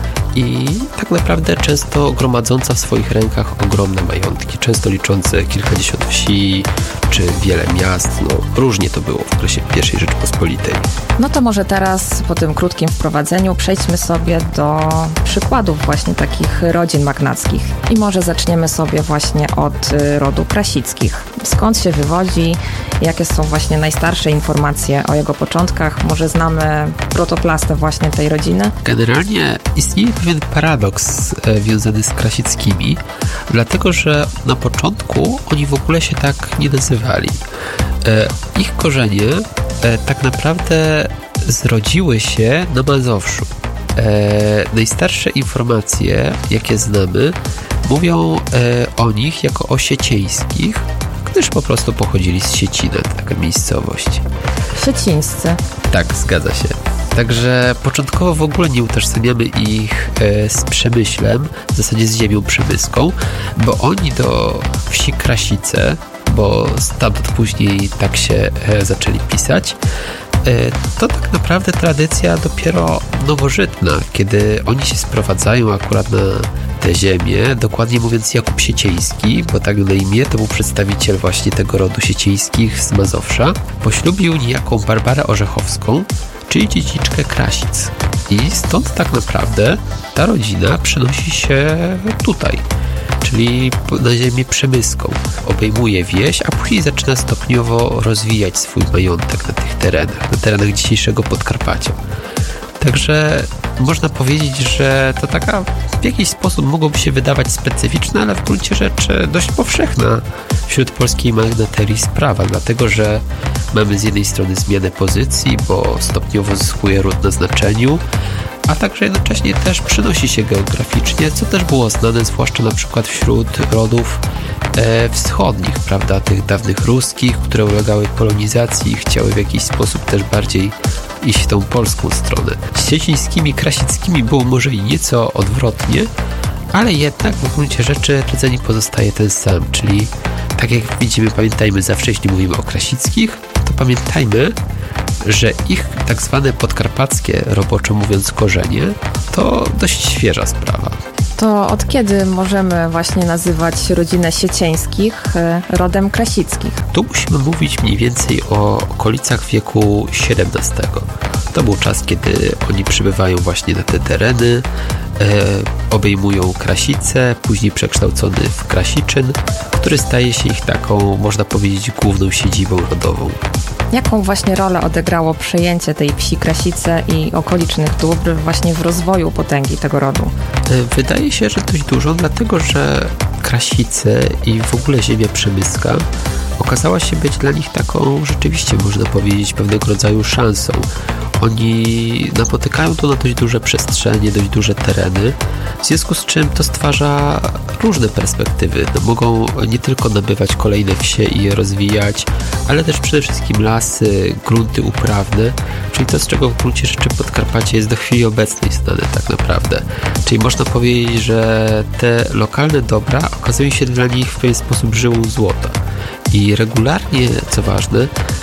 i tak naprawdę często gromadząca w swoich rękach ogromne majątki, często liczące kilkadziesiąt wsi czy wiele miast. No, różnie to było w okresie pierwszej Rzeczpospolitej. No to może teraz po tym krótkim wprowadzeniu przejdźmy sobie do przykładów właśnie takich rodzin magnackich. I może zaczniemy sobie właśnie od rodu Krasickich. Skąd się wywodzi? Jakie są właśnie najstarsze informacje o jego początkach? Może znamy protoplastę właśnie tej rodziny? Generalnie istnieje pewien paradoks e, związany z Krasickimi, dlatego że na początku oni w ogóle się tak nie nazywali. E, ich korzenie e, tak naprawdę zrodziły się na Mazowszu. E, najstarsze informacje, jakie znamy, mówią e, o nich jako o Siecieńskich, gdyż po prostu pochodzili z Siecina, taka miejscowość. Siecińscy. Tak, zgadza się. Także początkowo w ogóle nie utożsamiamy ich e, z Przemyślem, w zasadzie z ziemią przemyską, bo oni do wsi Krasice, bo stamtąd później tak się e, zaczęli pisać, e, to tak naprawdę tradycja dopiero nowożytna, kiedy oni się sprowadzają akurat na te ziemię, dokładnie mówiąc Jakub Siecieński, bo tak na imię, to był przedstawiciel właśnie tego rodu Siecieńskich z Mazowsza, poślubił niejaką Barbarę Orzechowską, czyli dziedziczkę Krasic. I stąd tak naprawdę ta rodzina przenosi się tutaj, czyli na ziemię przemyską. Obejmuje wieś, a później zaczyna stopniowo rozwijać swój majątek na tych terenach, na terenach dzisiejszego Podkarpacia. Także można powiedzieć, że to taka w jakiś sposób mogłoby się wydawać specyficzna, ale w gruncie rzeczy dość powszechna wśród polskiej magnaterii sprawa, dlatego że mamy z jednej strony zmianę pozycji, bo stopniowo zyskuje ród na znaczeniu, a także jednocześnie też przenosi się geograficznie, co też było znane zwłaszcza na przykład wśród rodów e, wschodnich, prawda, tych dawnych ruskich, które ulegały polonizacji i chciały w jakiś sposób też bardziej iść w tą polską stronę. Z ciesińskimi, krasickimi było może i nieco odwrotnie, ale jednak w gruncie rzeczy rdzeń pozostaje ten sam, czyli tak jak widzimy, pamiętajmy, zawsze jeśli mówimy o krasickich, to pamiętajmy, że ich tak zwane podkarpackie, roboczo mówiąc, korzenie, to dość świeża sprawa. To od kiedy możemy właśnie nazywać rodzinę Siecieńskich rodem Krasickich? Tu musimy mówić mniej więcej o okolicach wieku siedemnastego. To był czas, kiedy oni przybywają właśnie na te tereny, e, obejmują Krasice, później przekształcony w Krasiczyn, który staje się ich taką, można powiedzieć, główną siedzibą rodową. Jaką właśnie rolę odegrało przejęcie tej wsi Krasice i okolicznych dóbr właśnie w rozwoju potęgi tego rodu? Wydaje się, że dość dużo, dlatego że Krasice i w ogóle ziemia przemyska okazała się być dla nich taką, rzeczywiście można powiedzieć, pewnego rodzaju szansą. Oni napotykają tu na dość duże przestrzenie, dość duże tereny, w związku z czym to stwarza różne perspektywy. No, mogą nie tylko nabywać kolejne wsie i je rozwijać, ale też przede wszystkim lasy, grunty uprawne, czyli to, z czego w gruncie rzeczy Podkarpacie jest do chwili obecnej znane tak naprawdę. Czyli można powiedzieć, że te lokalne dobra okazują się dla nich w pewien sposób żyłą złota. I regularnie, co ważne,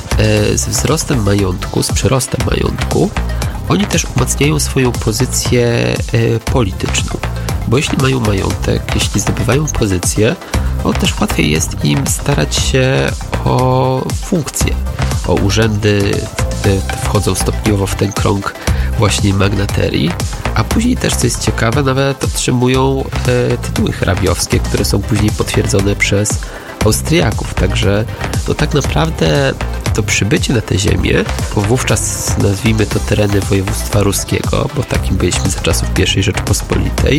z wzrostem majątku, z przyrostem majątku, oni też umacniają swoją pozycję polityczną. Bo jeśli mają majątek, jeśli zdobywają pozycję, to też łatwiej jest im starać się o funkcje, o urzędy, wchodzą stopniowo w ten krąg właśnie magnaterii, a później też, co jest ciekawe, nawet otrzymują tytuły hrabiowskie, które są później potwierdzone przez Austriaków, także no tak naprawdę to przybycie na tę ziemię, bo wówczas nazwijmy to tereny województwa ruskiego, bo takim byliśmy za czasów pierwszej Rzeczypospolitej,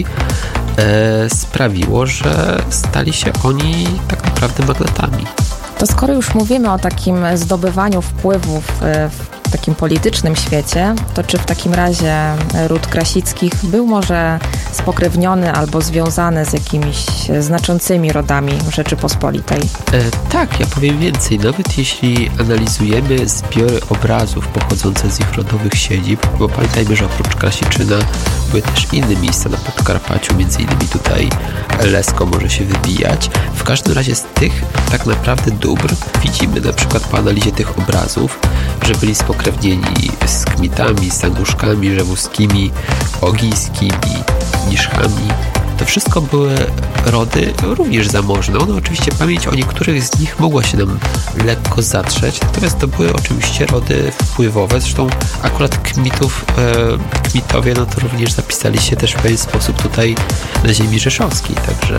e, sprawiło, że stali się oni tak naprawdę magnatami. To skoro już mówimy o takim zdobywaniu wpływów w takim politycznym świecie, to czy w takim razie ród Krasickich był może spokrewniony albo związany z jakimiś znaczącymi rodami Rzeczypospolitej? E, tak, ja powiem więcej. Nawet jeśli analizujemy zbiory obrazów pochodzące z ich rodowych siedzib, bo pamiętajmy, że oprócz Krasiczyna były też inne miejsca na Podkarpaciu, między innymi tutaj Lesko może się wybijać. W każdym razie z tych tak naprawdę dóbr widzimy na przykład po analizie tych obrazów, że byli spokrewnieni z Kmitami, z Sanguszkami, Rzewuskimi, Ogijskimi, Niszchami. To wszystko były rody również zamożne. One oczywiście, pamięć o niektórych z nich mogła się nam lekko zatrzeć, natomiast to były oczywiście rody wpływowe. Zresztą akurat Kmitów, e, Kmitowie, no to również zapisali się też w pewien sposób tutaj na ziemi rzeszowskiej, także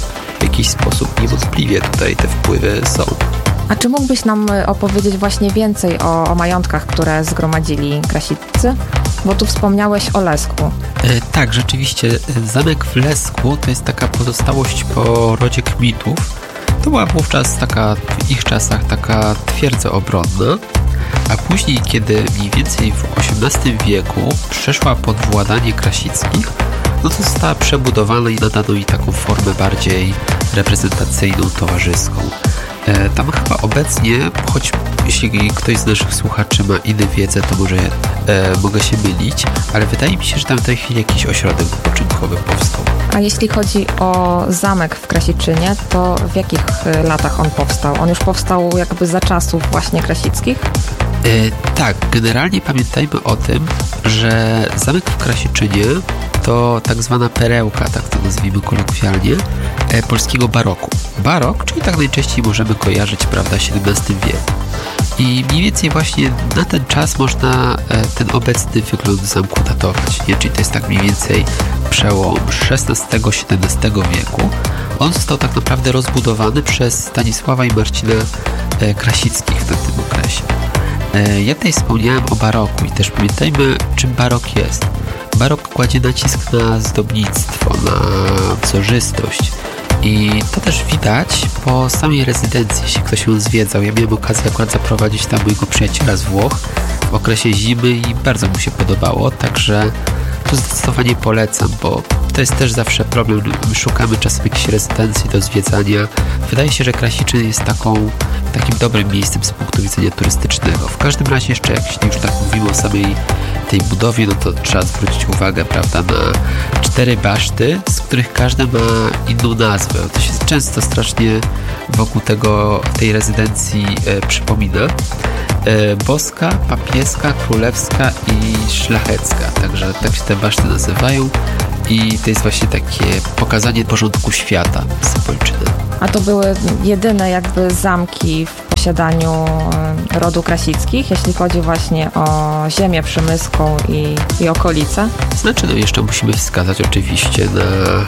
w jakiś sposób niewątpliwie tutaj te wpływy są. A czy mógłbyś nam opowiedzieć właśnie więcej o, o majątkach, które zgromadzili Krasiccy? Bo tu wspomniałeś o Lesku. E, tak, rzeczywiście. Zamek w Lesku to jest taka pozostałość po rodzie Kmitów. To była wówczas taka, w ich czasach taka twierdza obronna, a później, kiedy mniej więcej w osiemnastym wieku przeszła pod władanie Krasickich, no to została przebudowana i nadano jej taką formę bardziej reprezentacyjną, towarzyską. E, tam chyba obecnie, choć jeśli ktoś z naszych słuchaczy ma inną wiedzę, to może e, mogę się mylić, ale wydaje mi się, że tam w tej chwili jakiś ośrodek wypoczynkowy powstał. A jeśli chodzi o zamek w Krasiczynie, to w jakich latach on powstał? On już powstał jakby za czasów właśnie Krasickich? E, tak, generalnie pamiętajmy o tym, że zamek w Krasiczynie to tak zwana perełka, tak to nazwijmy kolokwialnie, e, polskiego baroku. Barok, czyli tak najczęściej możemy kojarzyć, prawda, siedemnasty wiek. I mniej więcej właśnie na ten czas można e, ten obecny wygląd zamku datować. Nie? Czyli to jest tak mniej więcej przełom szesnastego siedemnastego wieku. On został tak naprawdę rozbudowany przez Stanisława i Marcina e, Krasickich w tym okresie. E, ja tutaj wspomniałem o baroku i też pamiętajmy, czym barok jest. Barok kładzie nacisk na zdobnictwo, na wzorzystość. I to też widać po samej rezydencji, jeśli ktoś ją zwiedzał. Ja miałem okazję akurat zaprowadzić tam mojego przyjaciela z Włoch w okresie zimy i bardzo mu się podobało, także tu zdecydowanie polecam, bo to jest też zawsze problem. My szukamy czasem jakiejś rezydencji do zwiedzania. Wydaje się, że Krasiczyn jest taką, takim dobrym miejscem z punktu widzenia turystycznego. W każdym razie jeszcze, jak już tak mówimy o samej tej budowie, no to trzeba zwrócić uwagę, prawda, na cztery baszty, z których każda ma inną nazwę. To się często strasznie wokół tego, tej rezydencji e, przypomina. E, boska, papieska, królewska i szlachecka. Także tak się te baszty nazywają. I to jest właśnie takie pokazanie porządku świata Sopolczyna. A to były jedyne jakby zamki w posiadaniu rodu Krasickich, jeśli chodzi właśnie o ziemię przemyską i, i okolice? Znaczy, no jeszcze musimy wskazać oczywiście na,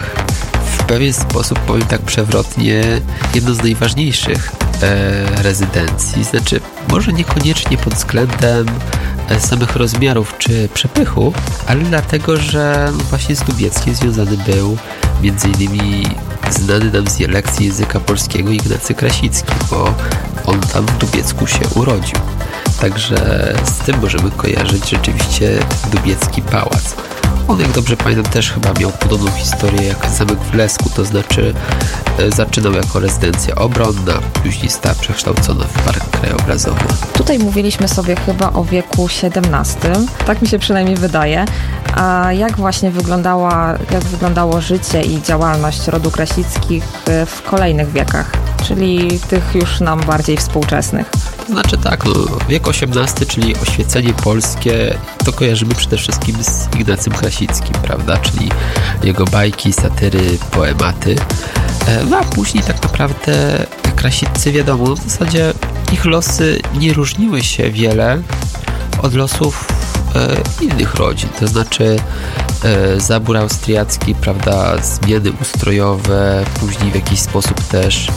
w pewien sposób, powiem tak przewrotnie, jedno z najważniejszych e, rezydencji. Znaczy, może niekoniecznie pod względem samych rozmiarów czy przepychu, ale dlatego, że właśnie z Dubieckiem związany był między innymi znany nam z lekcji języka polskiego Ignacy Krasicki, bo on tam w Dubiecku się urodził. Także z tym możemy kojarzyć rzeczywiście ten Dubiecki Pałac. On, jak dobrze pamiętam, też chyba miał podobną historię jak zamek w Lesku, to znaczy e, zaczynał jako rezydencja obronna, później została przekształcona w park krajobrazowy. Tutaj mówiliśmy sobie chyba o wieku siedemnastym, tak mi się przynajmniej wydaje. A jak właśnie wyglądała, jak wyglądało życie i działalność rodu Krasickich w kolejnych wiekach, czyli tych już nam bardziej współczesnych? To znaczy tak, no, wiek osiemnasty, czyli oświecenie polskie, to kojarzymy przede wszystkim z Ignacym Krasickim, prawda, czyli jego bajki, satyry, poematy. No a później tak naprawdę Krasiccy, wiadomo, w zasadzie ich losy nie różniły się wiele od losów e, innych rodzin, to znaczy e, zabór austriacki, prawda, zmiany ustrojowe, później w jakiś sposób też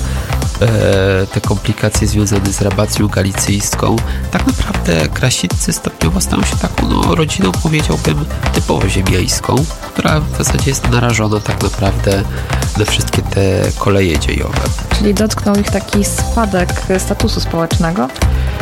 te komplikacje związane z rabacją galicyjską. Tak naprawdę Krasiccy stopniowo stają się taką no, rodziną, powiedziałbym, typowo ziemiańską, która w zasadzie jest narażona tak naprawdę na wszystkie te koleje dziejowe. Czyli dotknął ich taki spadek statusu społecznego?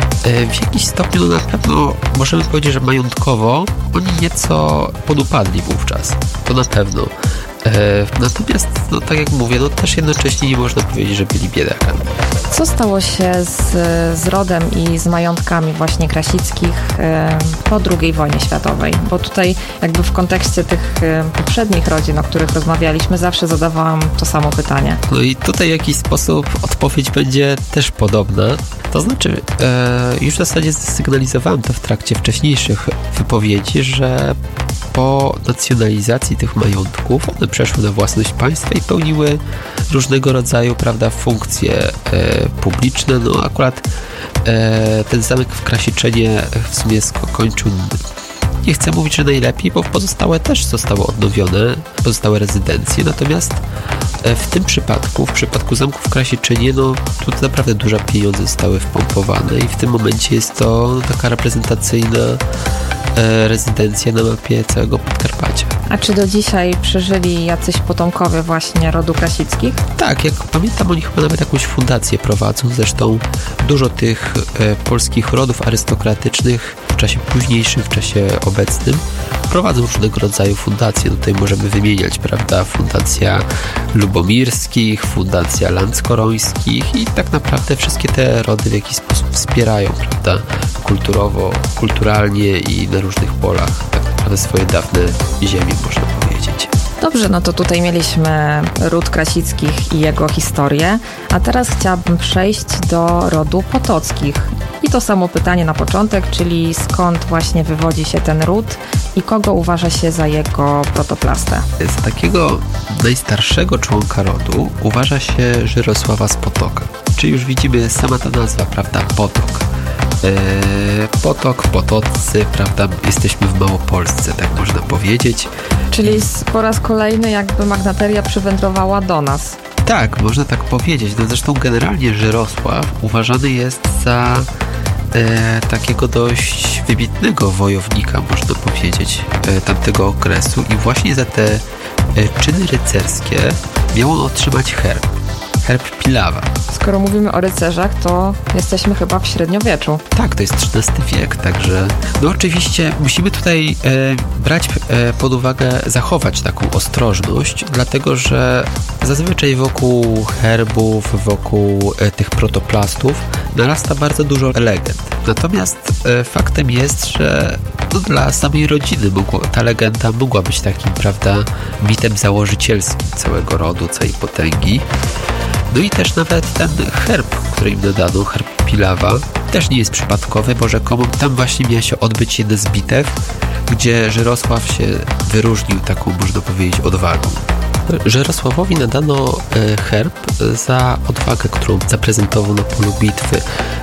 W jakiś stopniu no, na pewno możemy powiedzieć, że majątkowo oni nieco podupadli wówczas. To na pewno. Natomiast, no tak jak mówię, no też jednocześnie nie można powiedzieć, że byli biedakami. Co stało się z, z rodem i z majątkami właśnie Krasickich po drugiej wojnie światowej? Bo tutaj jakby w kontekście tych poprzednich rodzin, o których rozmawialiśmy, zawsze zadawałam to samo pytanie. No i tutaj w jakiś sposób odpowiedź będzie też podobna. To znaczy, e, już w zasadzie zasygnalizowałem to w trakcie wcześniejszych wypowiedzi, że po nacjonalizacji tych majątków one przeszły na własność państwa i pełniły różnego rodzaju, prawda, funkcje e, publiczne. No akurat e, ten zamek w Krasiczynie w sumie skończył, nie chcę mówić, że najlepiej, bo pozostałe też zostały odnowione, pozostałe rezydencje, natomiast e, w tym przypadku, w przypadku zamku w Krasiczynie, no tu naprawdę duże pieniądze zostały wpompowane i w tym momencie jest to no, taka reprezentacyjna rezydencja na mapie całego Podkarpacia. A czy do dzisiaj przeżyli jacyś potomkowie właśnie rodu Krasickich? Tak, jak pamiętam, oni chyba nawet jakąś fundację prowadzą. Zresztą dużo tych e, polskich rodów arystokratycznych w czasie późniejszym, w czasie obecnym prowadzą różnego rodzaju fundacje. Tutaj możemy wymieniać, prawda, fundacja Lubomirskich, fundacja Lanckorońskich i tak naprawdę wszystkie te rody w jakiś sposób wspierają, prawda, kulturowo, kulturalnie i na różnych polach tak naprawdę swoje dawne ziemie, można powiedzieć. Dobrze, no to tutaj mieliśmy ród Krasickich i jego historię, a teraz chciałabym przejść do rodu Potockich. I to samo pytanie na początek, czyli skąd właśnie wywodzi się ten ród i kogo uważa się za jego protoplastę? Z takiego najstarszego członka rodu uważa się Żyrosława z Potoka. Czyli już widzimy sama ta nazwa, prawda, Potok. Eee, Potok, Potoccy, prawda, jesteśmy w Małopolsce, tak można powiedzieć. Czyli po raz kolejny jakby magnateria przywędrowała do nas. Tak, można tak powiedzieć. No zresztą generalnie Żyrosław uważany jest za e, takiego dość wybitnego wojownika, można powiedzieć, e, tamtego okresu i właśnie za te e, czyny rycerskie miał on otrzymać herb. herb Pilawa. Skoro mówimy o rycerzach, to jesteśmy chyba w średniowieczu. Tak, to jest trzynasty wiek, także no oczywiście musimy tutaj e, brać e, pod uwagę, zachować taką ostrożność, dlatego że zazwyczaj wokół herbów, wokół e, tych protoplastów narasta bardzo dużo legend. Natomiast e, faktem jest, że no, dla samej rodziny mogło, ta legenda mogła być takim, prawda, mitem założycielskim całego rodu, całej potęgi. No i też nawet ten herb, który im nadano, herb Pilawa, też nie jest przypadkowy, bo rzekomo tam właśnie miała się odbyć jedna z bitew, gdzie Żerosław się wyróżnił taką, można powiedzieć, odwagą. Żerosławowi nadano herb za odwagę, którą zaprezentował na polu bitwy.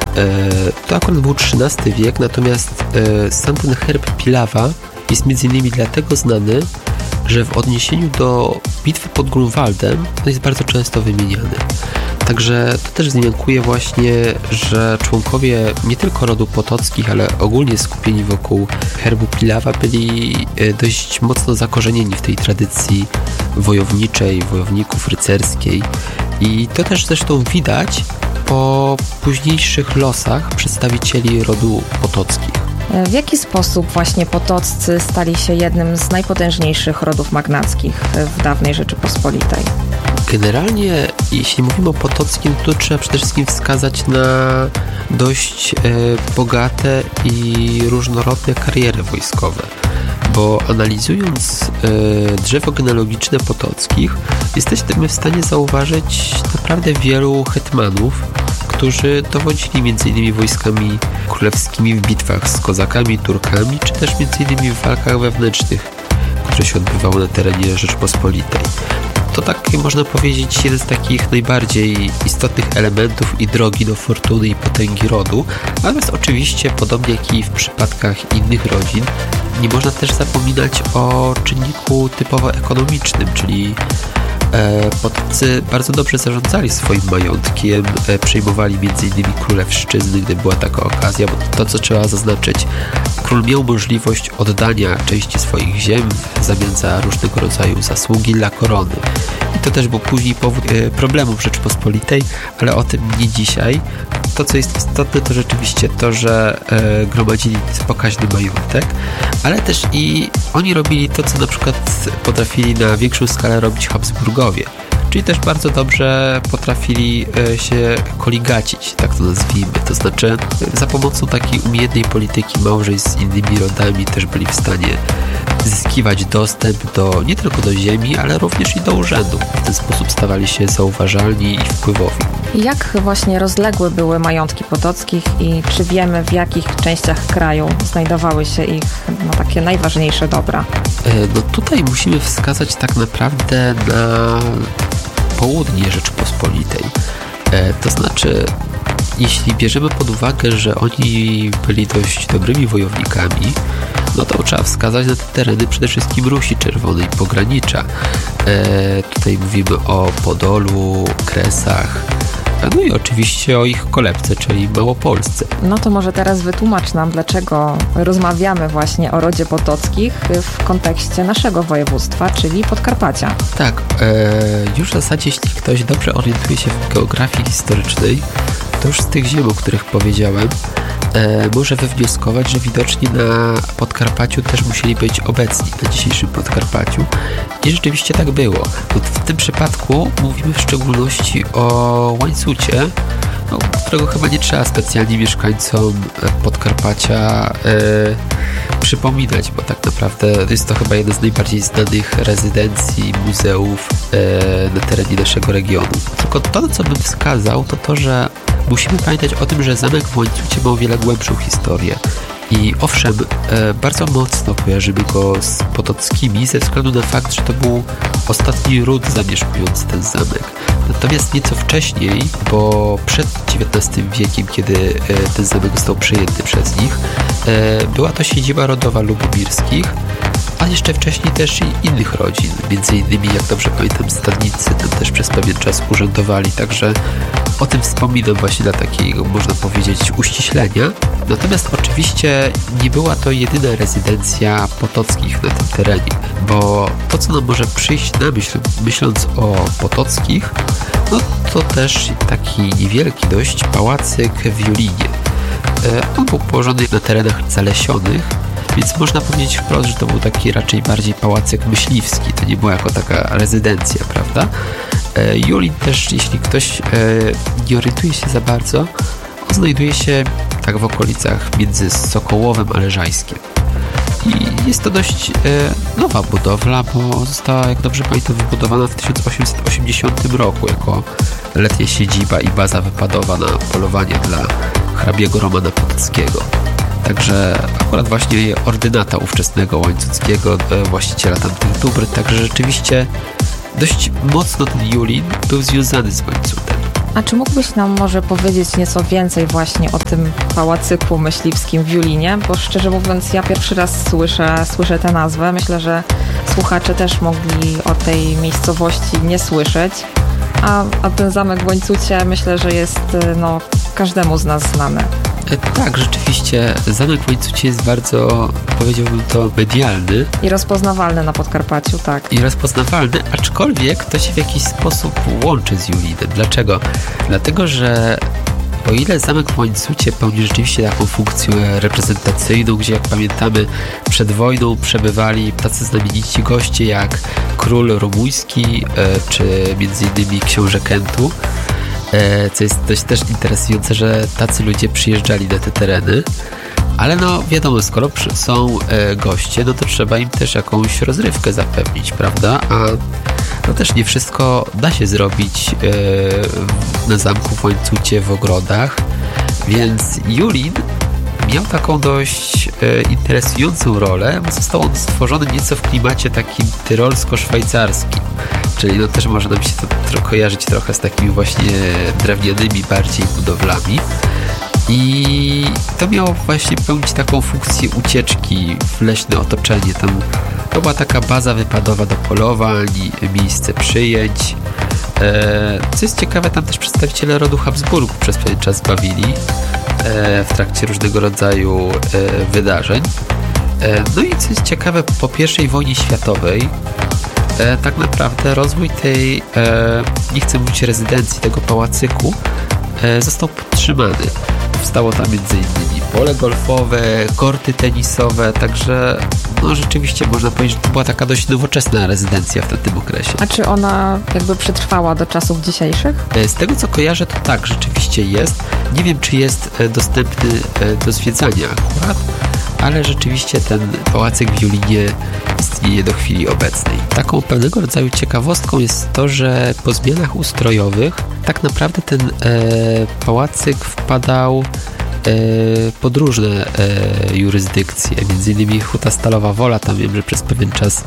To akurat był trzynasty wiek, natomiast sam ten herb Pilawa jest między innymi dlatego znany, że w odniesieniu do bitwy pod Grunwaldem to jest bardzo często wymieniany. Także to też wzmiankuje właśnie, że członkowie nie tylko rodu Potockich, ale ogólnie skupieni wokół herbu Pilawa byli dość mocno zakorzenieni w tej tradycji wojowniczej, wojowników rycerskiej. I to też zresztą widać po późniejszych losach przedstawicieli rodu Potockich. W jaki sposób właśnie Potoccy stali się jednym z najpotężniejszych rodów magnackich w dawnej Rzeczypospolitej? Generalnie, jeśli mówimy o Potockim, to trzeba przede wszystkim wskazać na dość e, bogate i różnorodne kariery wojskowe, bo analizując e, drzewo genealogiczne Potockich, jesteśmy w stanie zauważyć naprawdę wielu hetmanów, którzy dowodzili między innymi wojskami królewskimi w bitwach z kozakami, Turkami, czy też między innymi w walkach wewnętrznych, które się odbywały na terenie Rzeczpospolitej. To tak można powiedzieć jeden z takich najbardziej istotnych elementów i drogi do fortuny i potęgi rodu. Natomiast oczywiście, podobnie jak i w przypadkach innych rodzin, nie można też zapominać o czynniku typowo ekonomicznym, czyli Potoccy bardzo dobrze zarządzali swoim majątkiem, przejmowali między innymi królewszczyzny, gdy była taka okazja, bo to, co trzeba zaznaczyć, król miał możliwość oddania części swoich ziem w zamian za różnego rodzaju zasługi dla korony. I to też był później powód problemów Rzeczypospolitej, ale o tym nie dzisiaj. To, co jest istotne, to rzeczywiście to, że e, gromadzili pokaźny majątek, ale też i oni robili to, co na przykład potrafili na większą skalę robić Habsburgowie. Czyli też bardzo dobrze potrafili e, się koligacić, tak to nazwijmy. To znaczy za pomocą takiej umiejętnej polityki małżeństw z innymi rodami też byli w stanie zyskiwać dostęp do, nie tylko do ziemi, ale również i do urzędów. W ten sposób stawali się zauważalni i wpływowi. Jak właśnie rozległe były majątki Potockich i czy wiemy, w jakich częściach kraju znajdowały się ich no, takie najważniejsze dobra? No tutaj musimy wskazać tak naprawdę na południe Rzeczypospolitej. To znaczy, jeśli bierzemy pod uwagę, że oni byli dość dobrymi wojownikami, no to trzeba wskazać na te tereny przede wszystkim Rusi Czerwonej, pogranicza. E, tutaj mówimy o Podolu, Kresach, no i oczywiście o ich kolebce, czyli Małopolsce. No to może teraz wytłumacz nam, dlaczego rozmawiamy właśnie o rodzie Potockich w kontekście naszego województwa, czyli Podkarpacia. Tak, e, już w zasadzie jeśli ktoś dobrze orientuje się w geografii historycznej, to już z tych ziem, o których powiedziałem, e, może wywnioskować, że widocznie na Podkarpaciu też musieli być obecni, na dzisiejszym Podkarpaciu. I rzeczywiście tak było. No, w tym przypadku mówimy w szczególności o Łańcucie, no, którego chyba nie trzeba specjalnie mieszkańcom Podkarpacia e, przypominać, bo tak naprawdę jest to chyba jedna z najbardziej znanych rezydencji, muzeów e, na terenie naszego regionu. Tylko to, co bym wskazał, to to, że musimy pamiętać o tym, że zamek w Łańcucie ma o wiele głębszą historię. I owszem, e, bardzo mocno kojarzymy go z Potockimi ze względu na fakt, że to był ostatni ród zamieszkujący ten zamek. Natomiast nieco wcześniej, bo przed dziewiętnastym wiekiem, kiedy e, ten zamek został przejęty przez nich, e, była to siedziba rodowa Lubomirskich, a jeszcze wcześniej też i innych rodzin. Między innymi, jak dobrze pamiętam, stadnicy tam też przez pewien czas urzędowali, także o tym wspominam właśnie dla takiego, można powiedzieć, uściślenia. Natomiast oczywiście nie była to jedyna rezydencja Potockich na tym terenie, bo to, co nam może przyjść na myśl, myśląc o Potockich, no to też taki niewielki dość pałacyk w Julinie. On był położony na terenach zalesionych, więc można powiedzieć wprost, że to był taki raczej bardziej pałacyk myśliwski. To nie była jako taka rezydencja, prawda? Julin też, jeśli ktoś nie orientuje się za bardzo, on znajduje się tak w okolicach między Sokołowem a Leżajskiem. I jest to dość e, nowa budowla, bo została, jak dobrze pamiętam, wybudowana w tysiąc osiemset osiemdziesiątym roku jako letnia siedziba i baza wypadowa na polowanie dla hrabiego Romana Potockiego. Także akurat właśnie ordynata ówczesnego Łańcuckiego, e, właściciela tamtych dóbr, także rzeczywiście dość mocno ten Julin był związany z Łańcutem. A czy mógłbyś nam może powiedzieć nieco więcej właśnie o tym pałacyku myśliwskim w Julinie? Bo szczerze mówiąc, ja pierwszy raz słyszę, słyszę tę nazwę. Myślę, że słuchacze też mogli o tej miejscowości nie słyszeć. A, a ten zamek w Łańcucie myślę, że jest no, każdemu z nas znany. Tak, rzeczywiście zamek w Łańcucie jest bardzo, powiedziałbym to, medialny. I rozpoznawalny na Podkarpaciu, tak. I rozpoznawalny, aczkolwiek to się w jakiś sposób łączy z Julinem. Dlaczego? Dlatego, że o ile zamek w Łańcucie pełni rzeczywiście taką funkcję reprezentacyjną, gdzie jak pamiętamy przed wojną przebywali tacy znamienici goście jak król rumuński, czy między innymi książę Kentu, co jest dość też interesujące, że tacy ludzie przyjeżdżali na te tereny, ale no wiadomo, skoro są goście, no to trzeba im też jakąś rozrywkę zapewnić, prawda? A no też nie wszystko da się zrobić na zamku w Łańcucie, w ogrodach, więc Julin miał taką dość e, interesującą rolę, bo został on stworzony nieco w klimacie takim tyrolsko-szwajcarskim, czyli no też może nam się to tro- kojarzyć trochę z takimi właśnie drewnianymi bardziej budowlami i to miało właśnie pełnić taką funkcję ucieczki w leśne otoczenie. Tam to była taka baza wypadowa do polowań, miejsce przyjęć. E, co jest ciekawe, tam też przedstawiciele rodu Habsburgów przez pewien czas bawili w trakcie różnego rodzaju wydarzeń. No i co jest ciekawe, po pierwszej wojnie światowej tak naprawdę rozwój tej, nie chcę mówić rezydencji, tego pałacyku został podtrzymany. Powstało tam między innymi pole golfowe, korty tenisowe, także no rzeczywiście można powiedzieć, że to była taka dość nowoczesna rezydencja w tamtym okresie. A czy ona jakby przetrwała do czasów dzisiejszych? Z tego co kojarzę, to tak, rzeczywiście jest. Nie wiem, czy jest dostępny do zwiedzania akurat, ale rzeczywiście ten pałacyk w Julinie istnieje do chwili obecnej. Taką pewnego rodzaju ciekawostką jest to, że po zmianach ustrojowych tak naprawdę ten e, pałacyk wpadał e, pod różne e, jurysdykcje. Między innymi Huta Stalowa Wola, tam wiem, że przez pewien czas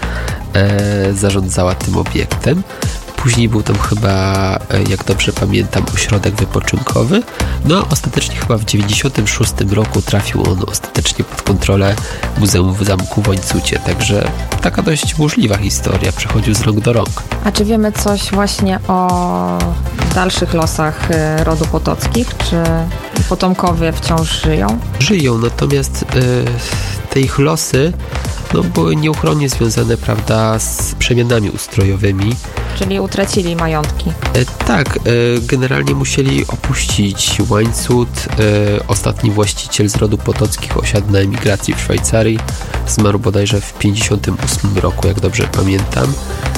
e, zarządzała tym obiektem. Później był tam chyba, jak dobrze pamiętam, ośrodek wypoczynkowy. No, ostatecznie chyba w dziewięćdziesiątym szóstym roku trafił on ostatecznie pod kontrolę Muzeum w Zamku w Łańcucie. Także taka dość burzliwa historia, przechodził z rąk do rąk. A czy wiemy coś właśnie o dalszych losach rodu Potockich? Czy potomkowie wciąż żyją? Żyją, natomiast yy, te ich losy no, były nieuchronnie związane, prawda, z przemianami ustrojowymi. Czyli utracili majątki. E, tak, e, generalnie musieli opuścić Łańcut. E, ostatni właściciel z rodu Potockich osiadł na emigracji w Szwajcarii. Zmarł bodajże w pięćdziesiątym ósmym roku, jak dobrze pamiętam.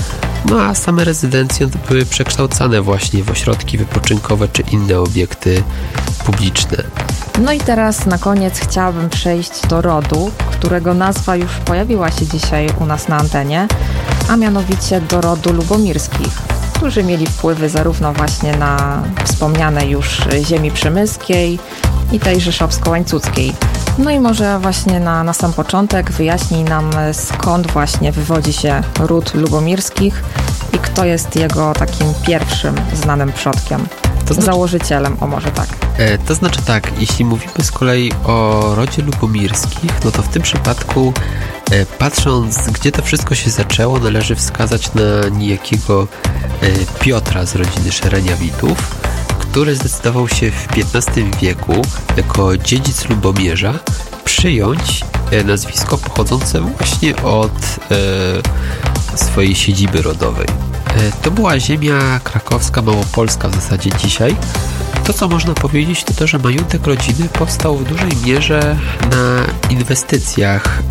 No a same rezydencje były przekształcane właśnie w ośrodki wypoczynkowe czy inne obiekty publiczne. No i teraz na koniec chciałabym przejść do rodu, którego nazwa już pojawiła się dzisiaj u nas na antenie, a mianowicie do rodu Lubomirskich, którzy mieli wpływy zarówno właśnie na wspomniane już ziemi przemyskiej i tej rzeszowsko-łańcuckiej. No i może właśnie na, na sam początek wyjaśnij nam, skąd właśnie wywodzi się ród Lubomirskich i kto jest jego takim pierwszym znanym przodkiem, to znaczy, założycielem, o może tak. E, to znaczy tak, jeśli mówimy z kolei o rodzie Lubomirskich, no to w tym przypadku e, patrząc, gdzie to wszystko się zaczęło, należy wskazać na niejakiego e, Piotra z rodziny Szereniawitów, który zdecydował się w piętnastym wieku jako dziedzic Lubomierza przyjąć e, nazwisko pochodzące właśnie od e, swojej siedziby rodowej. To była ziemia krakowska, małopolska w zasadzie dzisiaj. To, co można powiedzieć, to to, że majątek rodziny powstał w dużej mierze na inwestycjach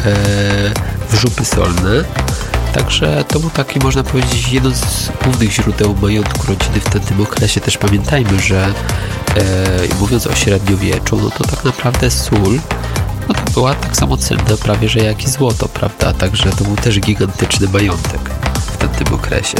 w żupy solne. Także to był taki, można powiedzieć, jedno z głównych źródeł majątku rodziny w tamtym okresie. Też pamiętajmy, że e, mówiąc o średniowieczu, no to tak naprawdę sól no to była tak samo cenna prawie, że jak i złoto, prawda? Także to był też gigantyczny majątek w tamtym okresie.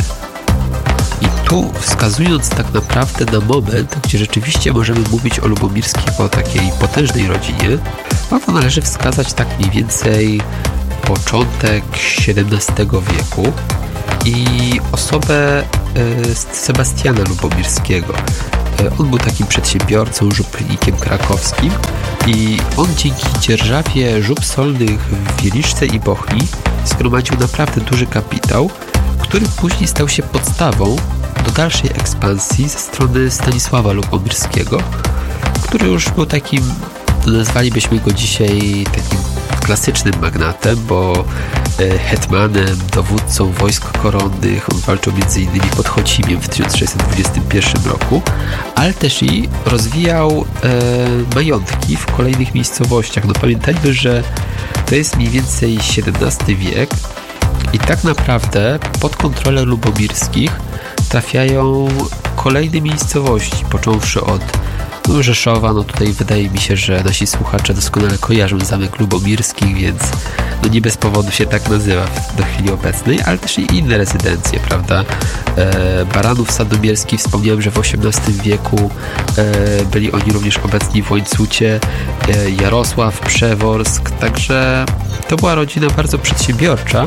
I tu wskazując tak naprawdę na moment, gdzie rzeczywiście możemy mówić o Lubomirskich jako o takiej potężnej rodzinie, no to należy wskazać tak mniej więcej początek siedemnastego wieku i osobę e, Sebastiana Lubomirskiego. E, on był takim przedsiębiorcą, żupnikiem krakowskim i on dzięki dzierżawie żup solnych w Wieliczce i Bochni zgromadził naprawdę duży kapitał, który później stał się podstawą do dalszej ekspansji ze strony Stanisława Lubomirskiego, który już był takim, nazwalibyśmy go dzisiaj takim klasycznym magnatem, bo hetmanem, dowódcą wojsk koronnych, on walczył między innymi pod Chocimiem w tysiąc sześćset dwudziestym pierwszym roku, ale też i rozwijał e, majątki w kolejnych miejscowościach. No pamiętajmy, że to jest mniej więcej siedemnasty wiek i tak naprawdę pod kontrolę Lubomirskich trafiają kolejne miejscowości, począwszy od no, Rzeszowa. No tutaj wydaje mi się, że nasi słuchacze doskonale kojarzą Zamek Lubomirskich, więc no nie bez powodu się tak nazywa do chwili obecnej, ale też i inne rezydencje, prawda? E, Baranów Sandomierski, wspomniałem, że w osiemnastym wieku e, byli oni również obecni w Łańcucie, e, Jarosław, Przeworsk, także to była rodzina bardzo przedsiębiorcza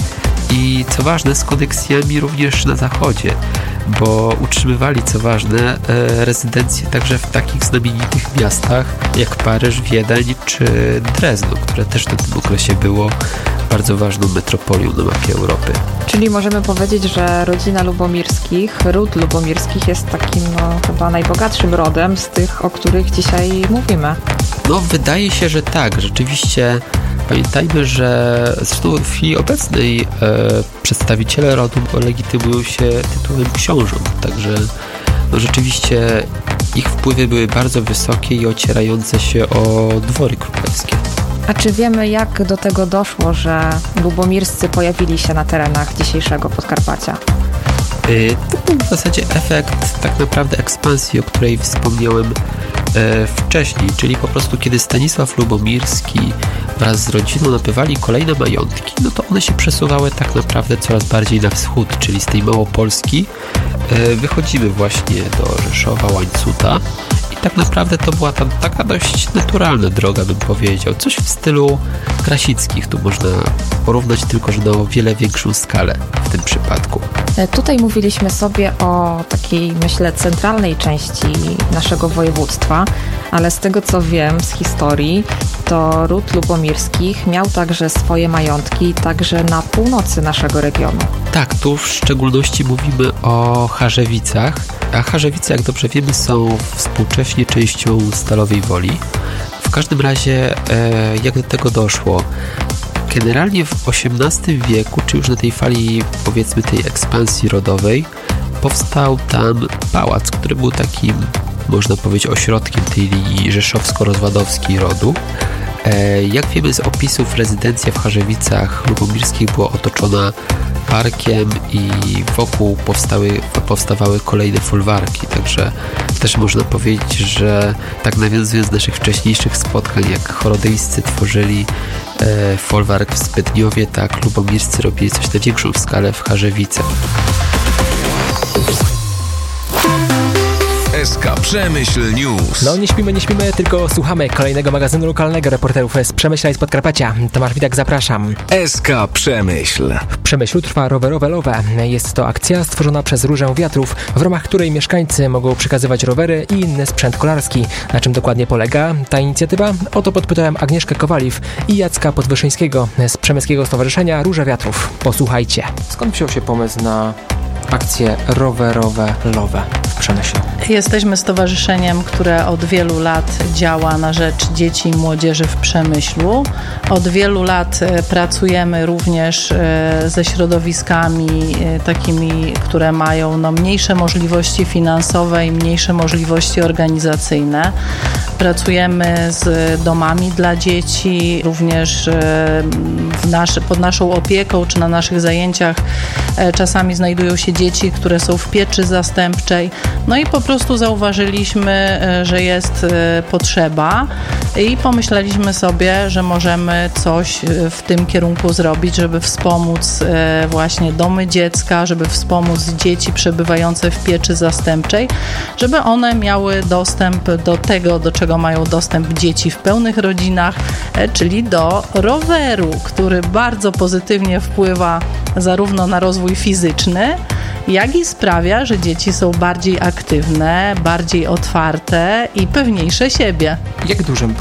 i co ważne z koneksjami również na zachodzie, bo utrzymywali, co ważne, rezydencje także w takich znamienitych miastach jak Paryż, Wiedeń czy Drezno, które też w tym okresie było bardzo ważną metropolią na mapie Europy. Czyli możemy powiedzieć, że rodzina Lubomirskich, ród Lubomirskich jest takim no, chyba najbogatszym rodem z tych, o których dzisiaj mówimy. No wydaje się, że tak, rzeczywiście. Pamiętajmy, że zresztą w chwili obecnej e, przedstawiciele rodu legitymują się tytułem książąt, także no, rzeczywiście ich wpływy były bardzo wysokie i ocierające się o dwory królewskie. A czy wiemy, jak do tego doszło, że lubomirscy pojawili się na terenach dzisiejszego Podkarpacia? To był w zasadzie efekt tak naprawdę ekspansji, o której wspomniałem e, wcześniej, czyli po prostu kiedy Stanisław Lubomirski wraz z rodziną nabywali kolejne majątki, no to one się przesuwały tak naprawdę coraz bardziej na wschód, czyli z tej Małopolski e, wychodzimy właśnie do Rzeszowa, Łańcuta i tak naprawdę to była tam taka dość naturalna droga, bym powiedział, coś w stylu Krasickich, tu można porównać tylko, że na o wiele większą skalę w tym przypadku. Tutaj mówiliśmy sobie o takiej, myślę, centralnej części naszego województwa, ale z tego co wiem z historii, to ród Lubomirskich miał także swoje majątki także na północy naszego regionu. Tak, tu w szczególności mówimy o Charzewicach, a Charzewice, jak dobrze wiemy, są współcześnie częścią Stalowej Woli. W każdym razie, e, jak do tego doszło? Generalnie w osiemnastym wieku, czy już na tej fali, powiedzmy, tej ekspansji rodowej, powstał tam pałac, który był takim, można powiedzieć, ośrodkiem tej linii rzeszowsko-rozwadowskiej rodu. E, jak wiemy z opisów, rezydencja w Charzewicach Lubomirskich była otoczona parkiem i wokół powstały, powstawały kolejne folwarki, także też można powiedzieć, że tak nawiązując do naszych wcześniejszych spotkań, jak chorodyjscy tworzyli e, folwark w Zbydniowie, tak lubomirscy robili coś na większą skalę w Charzewicach. S K Przemyśl News. No nie śpimy, nie śpimy, tylko słuchamy kolejnego magazynu lokalnego reporterów z Przemyśla i z Podkarpacia. Tomasz Witak, zapraszam. S K Przemyśl. W Przemyślu trwa rowerowe Lowe. Jest to akcja stworzona przez Różę Wiatrów, w ramach której mieszkańcy mogą przekazywać rowery i inny sprzęt kolarski. Na czym dokładnie polega ta inicjatywa? O to podpytałem Agnieszkę Kowaliw i Jacka Podwyszyńskiego z Przemyskiego Stowarzyszenia Róża Wiatrów. Posłuchajcie. Skąd wziął się pomysł na akcje rowerowe Lowe w Przemyśl? Jesteśmy stowarzyszeniem, które od wielu lat działa na rzecz dzieci i młodzieży w Przemyślu. Od wielu lat pracujemy również ze środowiskami takimi, które mają no, mniejsze możliwości finansowe i mniejsze możliwości organizacyjne. Pracujemy z domami dla dzieci, również w nasz, pod naszą opieką czy na naszych zajęciach czasami znajdują się dzieci, które są w pieczy zastępczej. No i po prostu zauważyliśmy, że jest potrzeba i pomyśleliśmy sobie, że możemy coś w tym kierunku zrobić, żeby wspomóc właśnie domy dziecka, żeby wspomóc dzieci przebywające w pieczy zastępczej, żeby one miały dostęp do tego, do czego mają dostęp dzieci w pełnych rodzinach, czyli do roweru, który bardzo pozytywnie wpływa zarówno na rozwój fizyczny, jak i sprawia, że dzieci są bardziej aktywne, bardziej otwarte i pewniejsze siebie. Jak dużym